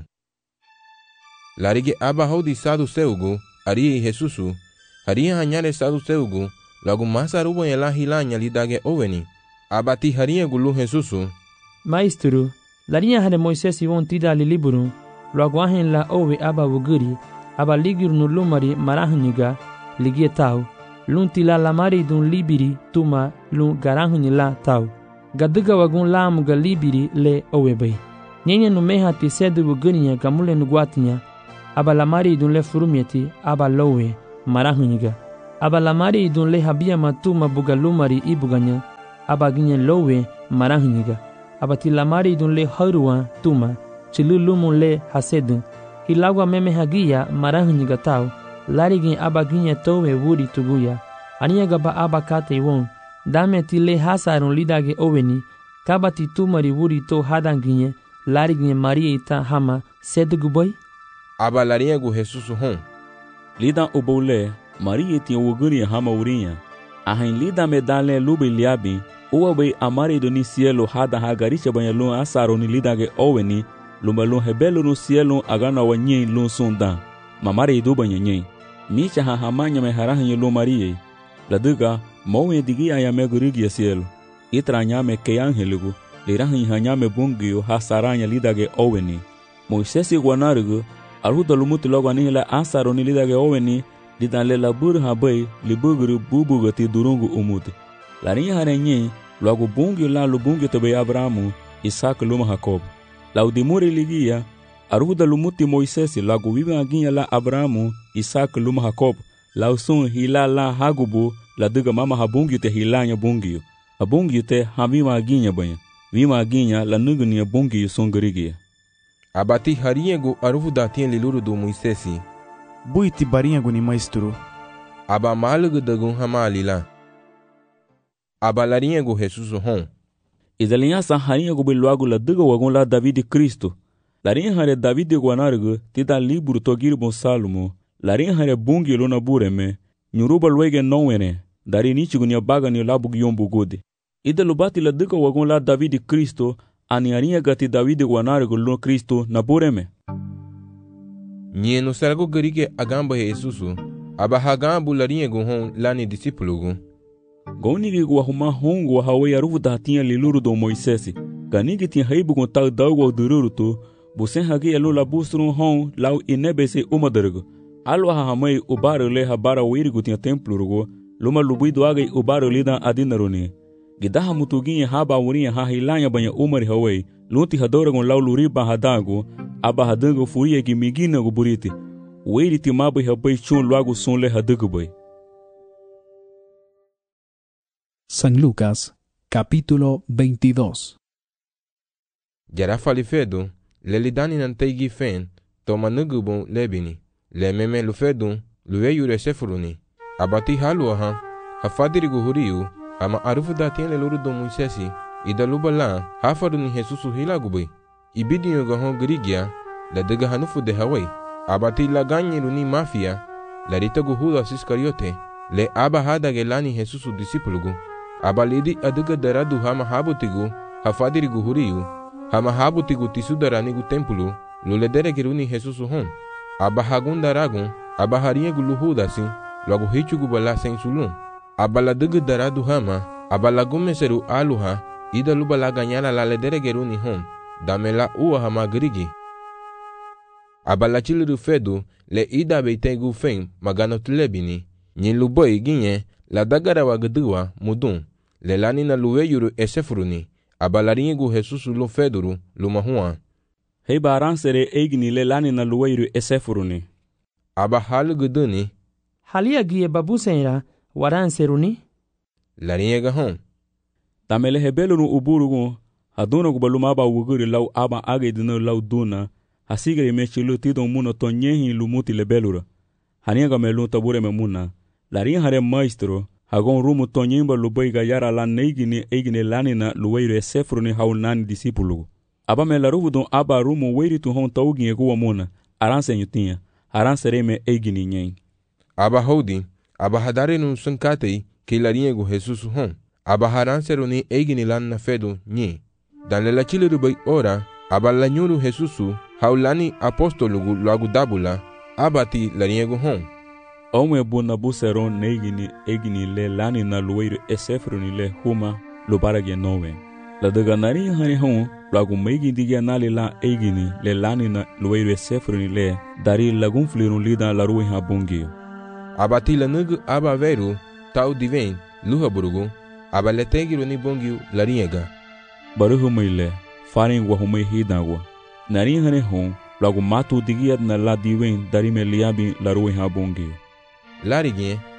Larige aba haudi sadu seugu, arie Jesusu, haria hanyare sadu seugu, lagu masa rubo yela hilanya lidage oveni, abati haria gulu Jesusu. Maestro, larinha hane Moisesi won tida liliburu, lagu ahen la owe aba wuguri, aba ligir no lumari marahuniga, ligie tau, lunti la lamari dun libiri tuma lun garahunila tau. Gaduga wagun lamu ga libiri le owebei. Nyenye no meha ti sedu wuguniya gamule nuguatinya, aba lamari dun le furumieti aba lowe marahuniga. aba lamari idun le habia matuma buga lumari ibuganya aba ginye lowe marahniga aba ti lamari idun le harua tuma chilulumu le hasedun hilagwa meme hagia marahniga tau larigin aba ginye towe wuri tuguya aniyaga ba aba kate won dame ti le hasarun lidage oweni kabati tumari wuri to hadanginye larigin maria ita hama seduguboy aba lariego Jesus hon lidan obole maria ti woguri hama urinha ahin lida medale lubi liabi uwabe amari do ni cielo hada hagaricha banyalun asaro ni lidage oweni lumbalun hebelo no cielo agana wanyi lun sunda mamari do banyenye micha hamanya me harahin lu maria laduga mowe digi ayame gurigi cielo itranya me ke angeligu lirahin hanyame bungio hasaranya lidage oweni Moisés guanarugo aruda lumuti logo anila asaro ni lidage oweni lidan le labur habai libuguru bubugati durungu umuti larinha harenye logo bungio la lubungio tobe Abrahamu Isaac luma Jacob laudimuri ligia aruda lumuti Moisés logo viva aginha la Abrahamu Isaac luma Jacob lausun hila la hagubu la duga mama habungio te hilanya bungio abungio te havima aginha banha vima aginha la nugnia bungio songrigia abati hariego aruda tien liluru do Moisés buiti baringo ni maestro aba malugo dagun hamalila aba lariego Jesus hon idalinha sa hariego beluago la duga wagon la David Cristo larinha hare David guanargo tida libro togir bon Salmo larinha hare bungi lona bureme nyuruba luege nowene dari nichigo ni baga ni labu yombu gode idalubati la duga wagon la David Cristo ani arinha gati David guanargo lo Cristo na bureme Nyeno sargo garige agamba Jesusu aba hagambu lariego hon lani discipulugo gonigi gwa huma hongo hawe aruvu datinha liluru do Moisés ganigi tin haibu gon tag dawo dururu to busen hagi elo la busrun hon lau inebese umadergo alwa hamai ubaro le habara wirigo tin templo rugo luma lubido agai ubaro lida adinaroni gidaha mutuginye haba wurinha ha hilanya banya umari hawe lunti hadora gon lau luriba hadago aba hadango furia gi migina go buriti weiri ti mabai habai chun luago sonle hadago bai. San Lucas, capítulo 22. Jara falifedo, lelidani nantaigi fen, toma nugubon lebini, le meme lufedun, lueyure sefuruni, abati haluaha, hafadirigu huriu, ama arufu datien leluru do Moisés, idaluba la, hafaduni Jesusu hilagubai, ibidinyo gahon grigia, la dega hanufu de Hawaii, abati la ganyiru ni mafia, la ritagu Judas Iscariote, le aba hada gelani Jesusu disipulugu, abalidi aduga daradu hama habutigu hafadirigu huriu hama habutigu tisudaranigu tempulu lulederegiruni Jesusu hon aba hagunda ragun aba hariegu luhudasi lagu hichugu bala sensulun abala duga daradu hama abala gumeseru aluha ida lubala ganyala la lederegiruni hon damela uwa hama grigi abala chiliru fedu le ida beitegu fen magano tlebini nyiluboy ginye la dagara wagduwa mudun le lani na luweyuru esefuruni abalaringu Jesusu lo feduru lumahua hei baransere eigni le lani na luweyuru esefuruni aba haluguduni halia gie babusenra waranseruni lariega hon tamele hebelunu uburugu haduna gubaluma aba wuguri lau aba agedino lau duna hasigere mechilu tidon muno tonyehi lumuti lebelura haniega melu tabure memuna larin hare maestro hagon rumu tonyimba lubaiga yara la neigini eigini lanina luweire sefruni haunani disipulu aba melaruvu don aba rumu weiri tu hon taugi ego mona aranse nyutinha aranse reme eigini nyen aba hodi aba hadare nun sunkatei ke larin ego Jesus hon aba haranse runi eigini lanna fedo nyi dan la chile rubai ora aba la nyuru Jesusu haulani apostolugu lagudabula abati larin ego hon Omwe buna buseron neigini egini le lani na luweire esefruni le huma lubarage nowe. La daga nari hani hon lagu meigi digia nali la egini le lani na luweire esefruni le dari lagun flirun lida la ruwe ha bungio. Abati la nugu aba veru tau diven luha burugu aba le tegiru ni bungio la riega. Baruhu meile farin wahume hidagwa. Nari hani hon lagu matu digia na la diven dari me liabi la ruwe ha bungio. Larigien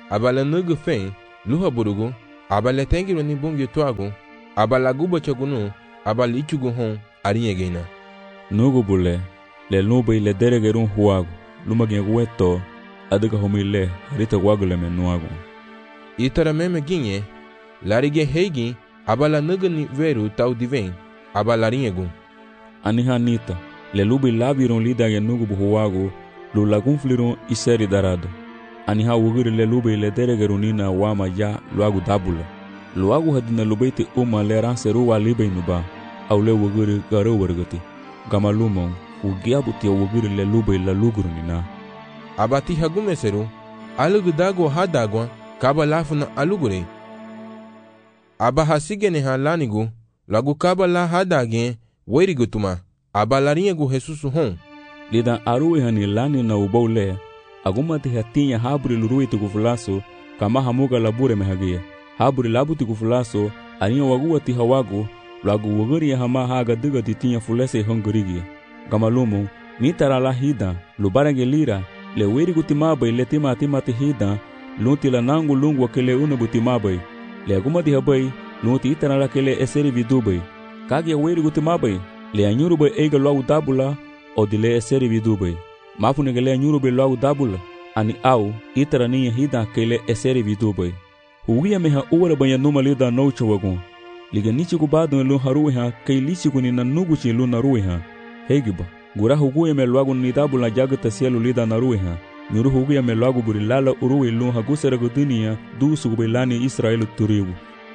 aba la nugu fen luha burugu, aba la tengiro ni bungi tuagu, aba la guba chagunu, aba la ichugu hon arinyegina. Nugu bule, le nube le deregerun huagu, lumagin weto, adiga homile, rita wagule menuagu. Itara meme ginye, larige heigi, aba la nugu ni veru tau diven, aba la rinyegun. Anihanita, le lubi labiron lidage nugu buhuagu, lu lagun flirun iseri darado. Aniha wugiri le lubi le deregerunina wama ya luagu dabula. Luagu hadina lubeiti le ranseru wa libe nuba, au le wugiri garo wargati. Gama lumon, ugiabuti wugiri le lubi la lugurunina. Abati hagumeseru, alugu dago hadagwa, kaba lafuna alugure. Aba hasigene halanigu, lagu kaba la hadage, weirigutuma, aba larinyagu Jesusu hon. Lidan aruwe hani lani na ubaule, agumati hatinya haburi luruwe tikufulaso, kama hamuga labure mehagia. Haburi labu tikufulaso, aniya waguwa hawagu, lagu waguri ya hama haga diga titinya fulese hongurigia. Gamalumu, nitara la hida, lubarage lira, le weri gutimabai le tima hida, lunti la nangu lungu wakele unabutimabai. Le agumati habai, lunti itara la kele eseri vidubai. Kagi ya weri gutimabai, le anyurubai eiga luagu dabula, o dile eseri vidubai. Mafunegele anyurubai luagu dabula, ani au, itara niya hida kele eseri vidubai. Huwia meha uwara banya numa lida noucha wagun. Liga nichiku badun lu haruiha, kei lichiku ni nanuguchi lu naruiha. Hegiba, gura huguya me luagu ni dabula jagata sielu lida naruiha. Nyuru huguya me luagu burilala urui lu hagusera gudunia, du sugubilani Israelu turibu.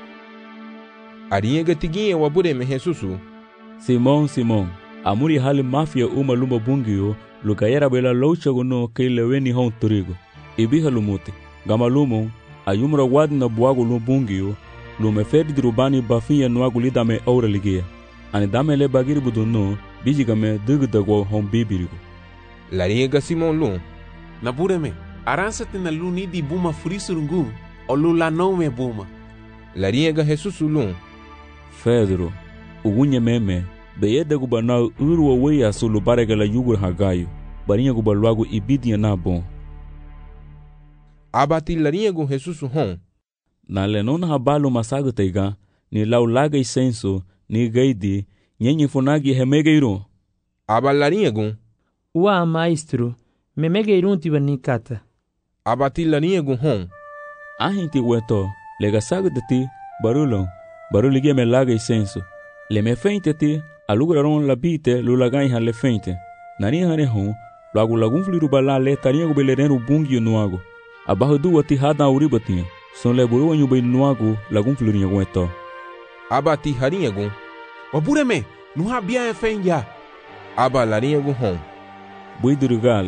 Ariye gatigiye wabure me Jesusu. Simon, amuri hali mafia uma lumba bungio, lukayera bela loucha guno kei leweni hon turigu. Ibiha lumuti, gama lumo, ayumra wadi na buagu lu bungio, lu meferi dirubani bafiya nuagu lidame aura ligia. Ani dame le bagiri buduno, bijigame digdagwa hon bibirigu. Lariega Simon lu. Nabureme, aransate na lu ni di buma frisurungu, o lu la nome buma. Lariega Jesusu lu. Pedro, ugunye meme, beyede gubana urwa weya sulu barega la yugur hagayu, barinha gubaluagu ibidia na bon. Abati lariego Jesusu hon. Na lenona habalu masagu teiga, ni laulaga isenso, ni gaidi, nyenye funagi hemegeiro. Aba lariego. Ua maestro, memegeiro tibani kata. Abati lariego hon. Ahinti weto, lega sagu deti, baruligia me laga isenso. Le me feinte ti, aluguraron la bite, lulagai le feinte. Nani hane hon, lagu lagun fliru bala le tariego beleren bungi nuago. Abajo duwa ti hada uribatinha. Son le buru wanyu nuago lagun flirinha gueto. Abati harinhago. Wabureme, nu habia e fenja. Aba larinhago hon. Buidurugale.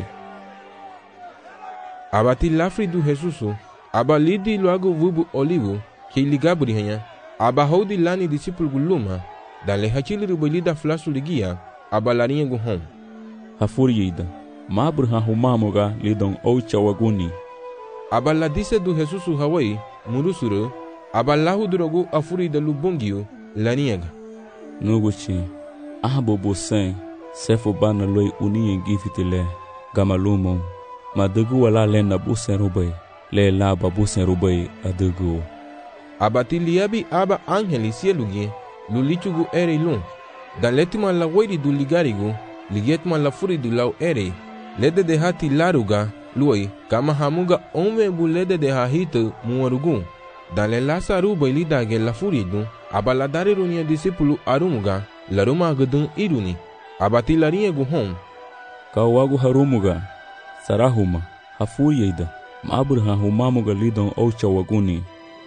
Abati lafri do Jesusu. Aba lidi loago vubu olivo, que ligaburi hanya. Aba hodi lani discípulo guluma. Dale hachili rubalida flasu ligia. Aba larinhago hon. Hafuriida. Mabur hahumamoga lidon oucha waguni. Aba la dise do Jesusu Hawaii, murusuru. Aba lahu durogu afuri da lubungio, laniaga. Nuguchi, bobo sen, sefo bana loi unien gifitile, gamalumo, madugu wala lena busen rubai, le laba busen rubai adugu. Abati liabi aba angeli sielugi, lulichugu ere lun. Dan letima la wairi du ligarigu, ligetma la furi du lau ere, lede de hati laruga, luai, kama hamuga ome bulede de hahita muarugu. Dan le lasa rubai lidage la furi du, aba la dare runia disipulu arumuga, la ruma agudun iruni. Abati la rinha guhon. Kawagu harumuga, sarahuma, hafuriida, mabur hahumamuga lidon oucha waguni.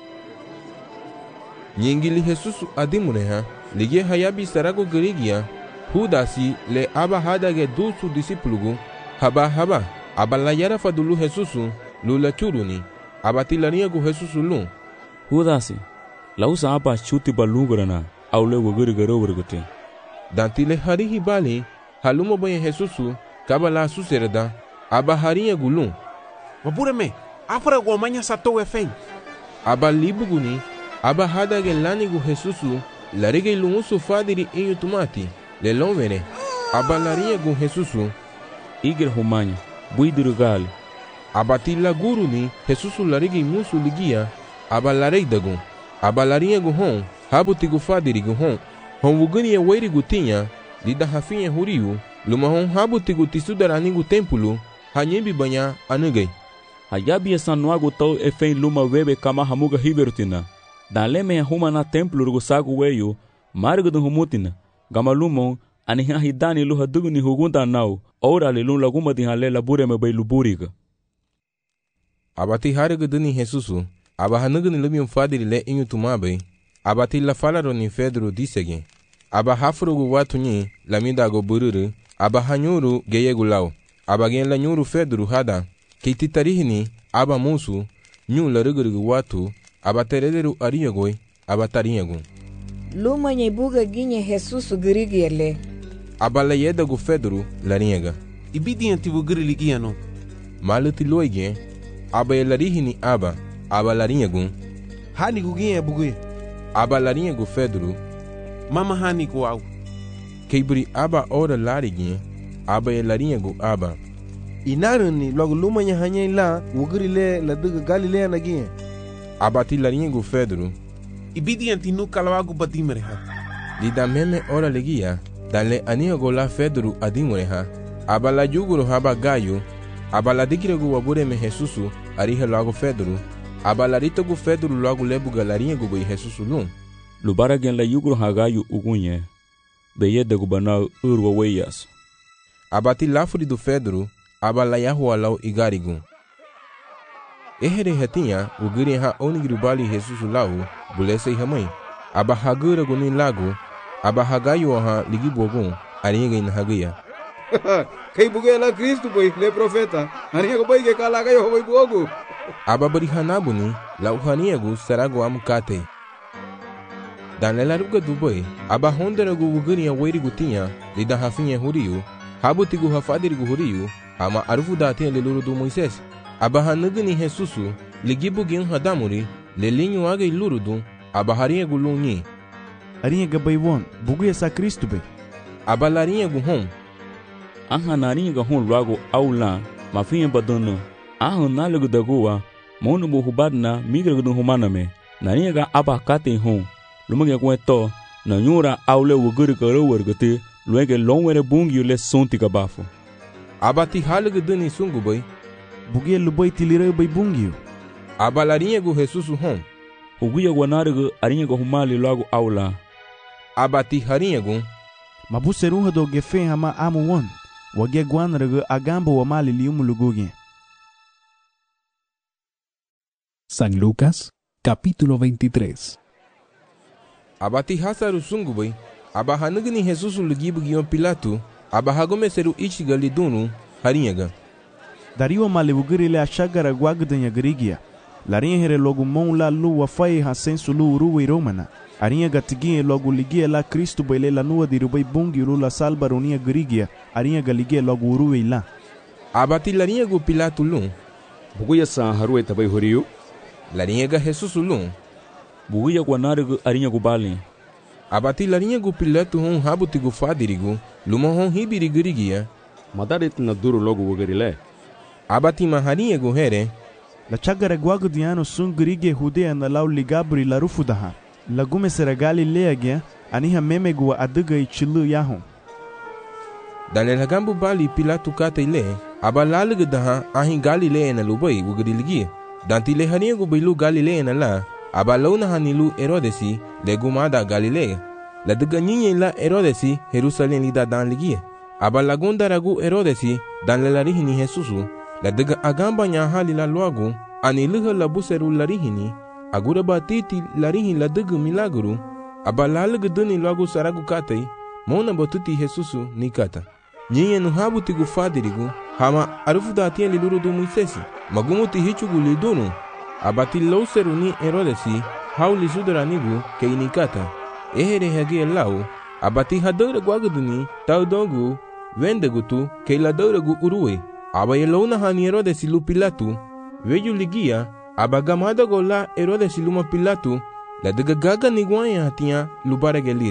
Nyingili Jesusu adimuneha, lige hayabi sarago gerigia, hudasi le aba hadage dusu disipulugu, haba, aba la yara fadulu Jesusu, lula churuni, abati la rinha gu Jesusu lu. Hudasi, lausa aba chuti balugrana, aule waguri garovergate. Dantile harihi bali, halumo banye Jesusu, kabala suserda, aba harinha gulun. Wabureme, afra guamanya sato efen. Aba libuguni, aba hadage lanigu Jesusu, larige lumusu fadiri inyu tumati, le lomene, aba larinha gu Jesusu. Igre humanya, buidirugali. Abati la guru ni Jesusu larigi musu ligia aba larei dagun. Aba larinha gu hon habuti gu fadiri gu hon. Hon wugani ya wairi gu tinha lida hafinha huriu luma hon habuti gu tisudarani gu tempulu hanyembi banya anugai. Hayabi sanua gu tau efen luma webe kama hamuga hiverutina. Daleme huma na templu gu sagu weyu margu du humutina. Gama lumon aniha hidani luha duguni hugunta nau ora le lun laguma di halela bureme bay luburiga. Abati hariga duni Jesusu aba hanugani lumium fadiri le inyu tumabe. Abati la falaro ni Pedro disege. Aba hafuru gu watu nyi lamida go bururu. Aba hanyuru geye gu lau. Aba gen la nyuru Pedro hada. Kiti tarihini aba musu nyu la ruguru gu watu. Aba terederu ariyagoi aba tariyagu. Luma nye buga ginye Jesusu girigiyele. Aba la yeda gu Pedro lariyaga. Ibidi antivu giriligia no. Maluti loige. Aba ya larihini aba lariyagu. Hani gu ginye bugui. Aba lariyagu Pedro. Mama hani gu au. Keibri aba ora larigi aba ya lariyagu aba. Inaruni logo lumanya hanya ila wugurile la duga Galilea na ginye. Abati lariyagu Pedro. Ibidi antinu kalawagu badimereha. Lida meme ora legia dale aniyago la Pedro adimureha. Aba la juguro haba gayo. Aba la dikiregu wabureme Jesusu arihe logo Pedro. Aba la ritogu Pedro logo lebuga lariyagu bai Jesusu lum. Lubara gen la yuguro hagayu ugunye. Beye de gubanau urwa weyas. Abati lafuri do Pedro aba la yahua lau igarigu. Ehere hatinha ugiri ha onigiri bali Jesusu lau bulese hamai. Aba hagura gunin lagu aba hagayu ha ligibogun ariga in hagaya. Kay buge la Cristo boy le profeta. Ariga boy ke kala gayo boy bogu. Aba bari hanabuni la uhaniagu sarago amkate. Dan la ruga du boy aba hondera gu ugiri ya wairi gutinha lida hafinha huriu habuti gu hafadiri gu huriu ama arufu datin le luru du Moises. Aba hanugini Jesusu ligibu gin hadamuri le linyu aga ilurudu aba harinha gu lunyi. Arinha gabaywon bugu ya sa Cristo be. Aba larinha gu hon. Aha narinha ga hon luago aula mafinha badono. Aha nalugu dagoa monu bu hubadna migra gu humana me. Narinha ga aba kate hon. Lumage kweto na nyura aule wuguri karo wergate luege longwere bungi le sonti kabafo. Abati halugu duni sungu boy. Bugia lubai tilire bai bungiu. Aba larinha gu Jesusu hon. Uguya guanarugu arinha gu humali logo aula. Abati harinha gu. Mabuserunha do gefe hama amu won. Wagia guanarugu agambo wa mali liumu lugugi. San Lucas, capítulo 23. Abati hasaru sungu boy. Aba hanugini Jesusu lugibu gion Pilato. Aba hagome seru ichiga lidunu harinha ga. Dariwa male wugiri le ashagara guagdanya garigia. Larinha here logo mon la lu wafai ha sensu lu uruwe romana. Arinha gatiginha logo ligia la Cristo baile la nua dirubai bungi uru la salba ronia garigia. Arinha galigia logo uruwe la. Abati larinha gu Pilato lum. Buguya sa haruwe tabai huriu. Larinha ga Jesusu lum. Buguya guanarugu arinha gu bali. Abati larinha gu Pilato hon habuti gu fadirigu. Luma hon hibiri garigia. Madarit na duru logo wugiri le. Abati maharinha gu here. La chagara guagdiano sun grige hudea na lau ligabri la rufudaha. La gume sera Galilea gya aniha meme gua aduga i chilu yahon. Dan el hagambu bali Pilato kate ile. Aba laluga daha ahin Galilea na lubai wugiri ligi. Dan tile harinha gu bailu Galilea na la. Aba launa hanilu Herodesi le gumada Galilea. La duga nyinye la Herodesi Jerusalem lida dan ligi. Aba lagunda ragu Herodesi dan le larihini Jesusu. La daga agamba nya hali la luagu aniluha la buseru larihini agura batiti larihin la daga milagru aba laluga duni luagu saragu katay mona batuti Jesusu nikata nyenye nuhabu tigu fadirigu hama arufu datien liluru du Moisesi magumuti hichugu lidunu abati lauseru ni Herodesi hauli sudaranigu kei nikata ehere hage lau abati hadara guagaduni taudogu vendagutu kei la dauragu uruwe aba yelona hani Herodesi lu Pilato veju ligia aba gamada gola Herodesi luma Pilato la daga gaga niguanya hatia lubara gelir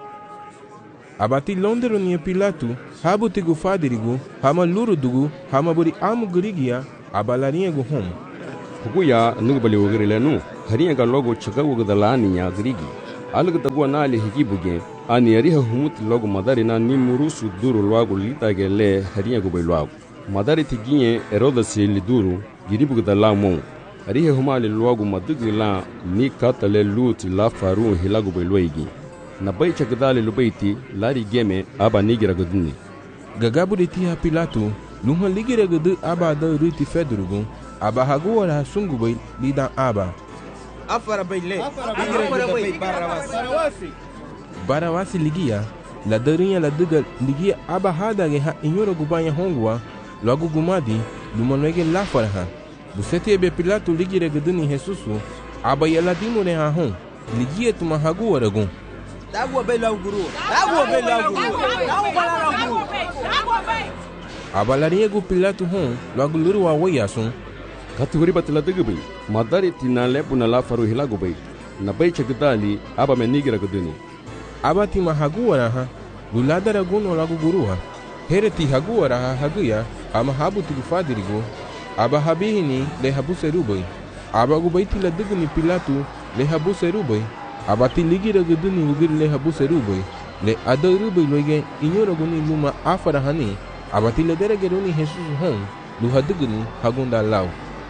abati londero ni Pilato habu tigu fadirigu hama luru dugu hama buri amu gurigia aba larinha gu hom. Hukuya nugu bali wogiri lenu. Harinha ga logo chaka wogdala niya grigi. Alga tabua na ali hiki buge. Ani ariha humuti logo madari na ni murusu duru logo litage le harinha gu bai logo. Madari tiginye eroda si li duru giribu gdala mo. Ariha humali logo madugu la ni katale luti la faru hilagu bai loigi. Na bai chakdali lubaiti lari geme aba nigira guduni. Gagabu de tia Pilato lunha ligira gudu aba da ruti fedrugu aba haguara sungu bai lidan aba. Afara bai le. Barawasi ligia la darinha la duga ligia aba hada ge ha inyoro gubanya hongwa logo gumadi lumanwege la faraha. Busete be Pilato ligira guduni Jesusu aba yala dimure ha hon ligia tuma haguara gun. Abalarinha gu Pilato hon logo luru wa wayasun. Kategori batila degbe. Madari tina lepu na la faru hilagu bai. Na bai chakdali aba menigira guduni. Aba tima haguara ha luladara guno logo guruha. Hereti haguara ha haguya ama habu tigufadirigo. Aba habihini le habu serubai. Aba gubaiti la degni Pilato le habu serubai. Abati ligira guduni ugir le habu serubai. Le adarubai loige inyora guni luma afara hani. Abati le dere geruni Jesus hon lu haduguni hagunda lau.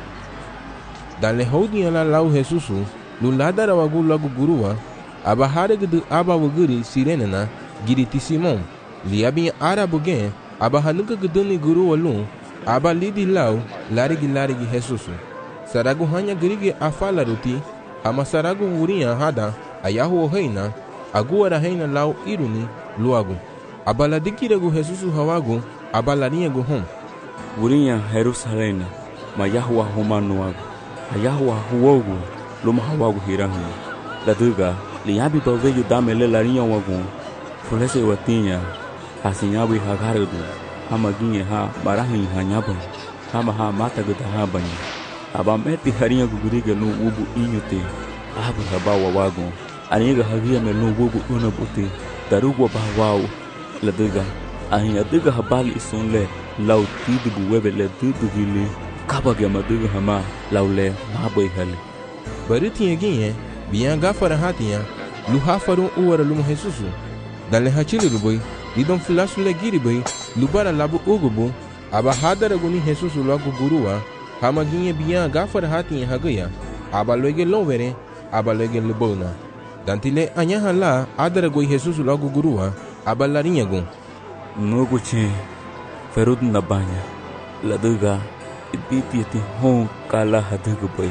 Dan le hodi ala lau Jesusu lu ladara wagu lagu gurua. Aba haregudu aba waguri sirenena giriti Simon. Liabi arabu gen aba hanuka guduni gurua lu. Aba lidi lau larigi Jesusu. Saragu hanya gerigi afala ruti. Ama saragu wurinha hada ayahu heina aguara heina lau iruni luagu. Abala dikiragu Jesusu hawagu abalarinha gu hom. Wurinha Jerusalém ma Yahwa humanuagu. Ayahwa huogu luma hawagu hirahu. Laduga liabi baveju damele larinha wagu. Fulese watinha hasinyabi hagarudu. Hamaginye ha marahi hanyabu. Hama ha mata gudaha banyi. Aba meti harinha guguriga no ubu inyute. Abu habawa wago. Aniga hagia me no ubu unabuti. Darugwa bahwao. Laduga. Ahinya duga habali isunle. Lau tidubu webe le dudu gili. Kabage maduga hama. Laule maboy hali. Baritinha ginye. Biyan gafara hatinya. Luhafaru uwara lumu Jesusu. Dale hachili ruboi. Lidon filasu le giriboi. Lubara labu ugubu. Aba hadara guni Jesusu lagu gurua. Hamaginha biyan gafara hatinya hagaya. Aba loige lonvere. Aba loige lubona. Dantile anyaha la adara goi Jesusu lagu gurua. Aba larinha gun. Nuguche ferud na banya. Laduga ibiti hon kala haduga boy.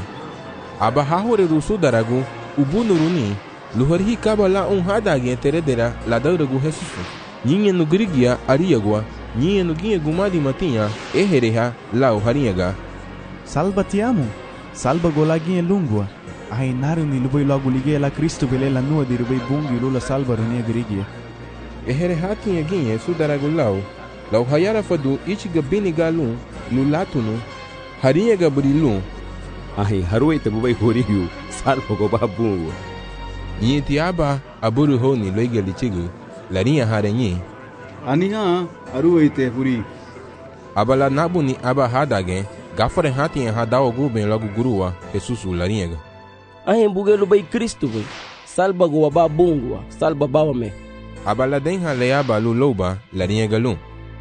Aba hahore rusu daragu. Ubu nuruni. Luharihi kabala hadagi teredera la dauragu Jesusu. Nyinha no grigia ariagua. Nyinha no ginha gumadi matinha. Ehereha lau harinhaga. Salva ti amo. Salva golaginha lungua. Ainaru ni lubai logo ligue la Cristo bele la nua di rubai bungi lula salva runia grigia. Ehereha tinha ginha sudaragu lau. Lau hayara fadu ichiga bini galun. Lulatunu. Harinhaga burilun. Ahi haruai tabubai horiu. Salva go babungu. Nyiti aba aburu honi loiga lichigu. Larinha harenyi. Aniha aruai te huri. Abala nabuni aba hadage. Gafare hatinha hadawa guben logo gurua. Jesusu larinhaga. Ahin bugelu bai Cristo bai. Salba go aba bungua. Salba bawa me. Abala denha leaba lu loba larinhaga lun.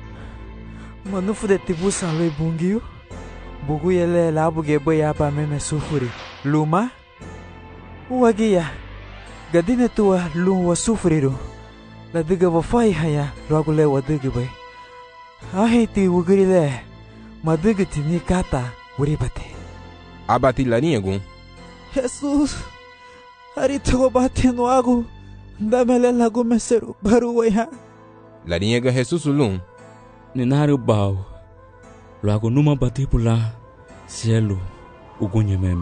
Manufu de tibu salwe bungiu. Bugu yele labu ge bai aba meme sufuri. Luma? Uagia. Gadine tua lun wa sufuriru. La diga wa fai haya logo le wa diga bai. Ahin ti wugiri le. Madiga ti ni kata uribate. Abati larinha gun. Jesus, harito bate no agu. Damele lagu meseru baru waiha. Larinhaga Jesusu lun. Ninaru bau. Lagu numa bati pula. Cielo ugunye meme.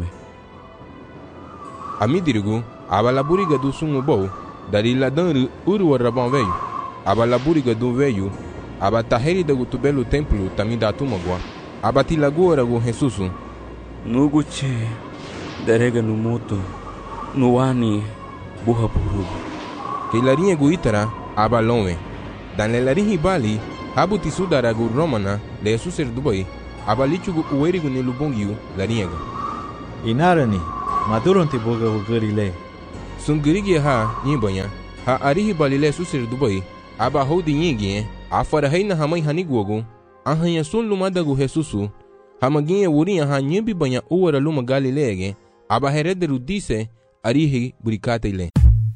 Amidirigu abala buriga do sungu bou. Dari ladanru uru warabão veio. Abala buriga do veio. Abataheri da gutubelo templo tamida tumagua. Abati lagoa go Jesusu. Nuguche derega no moto. Nuani buha purubu. Que larinha guitara abalonwe. Dan le larinhi bali habuti sudara gu romana le suser dubai. abalichugu uwerigu ni lubongiu laniega. Inarani, maduron ti boga wugurile. Sungirigi ha nyibanya, ha arihi balile susir Dubai, aba hodi nyigi, afara haina hamai haniguogu, ahanya sun lumadagu Jesusu, hamaginye wuriya ha nyibi banya uwara luma Galilege, aba herederu dice, arihi burikate ile.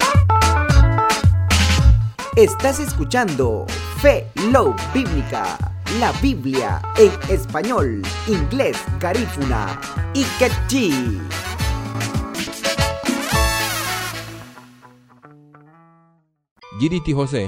Estás escuchando Fe Love Bíblica, la Biblia en español, inglés, garífuna y quechí. Giriti José,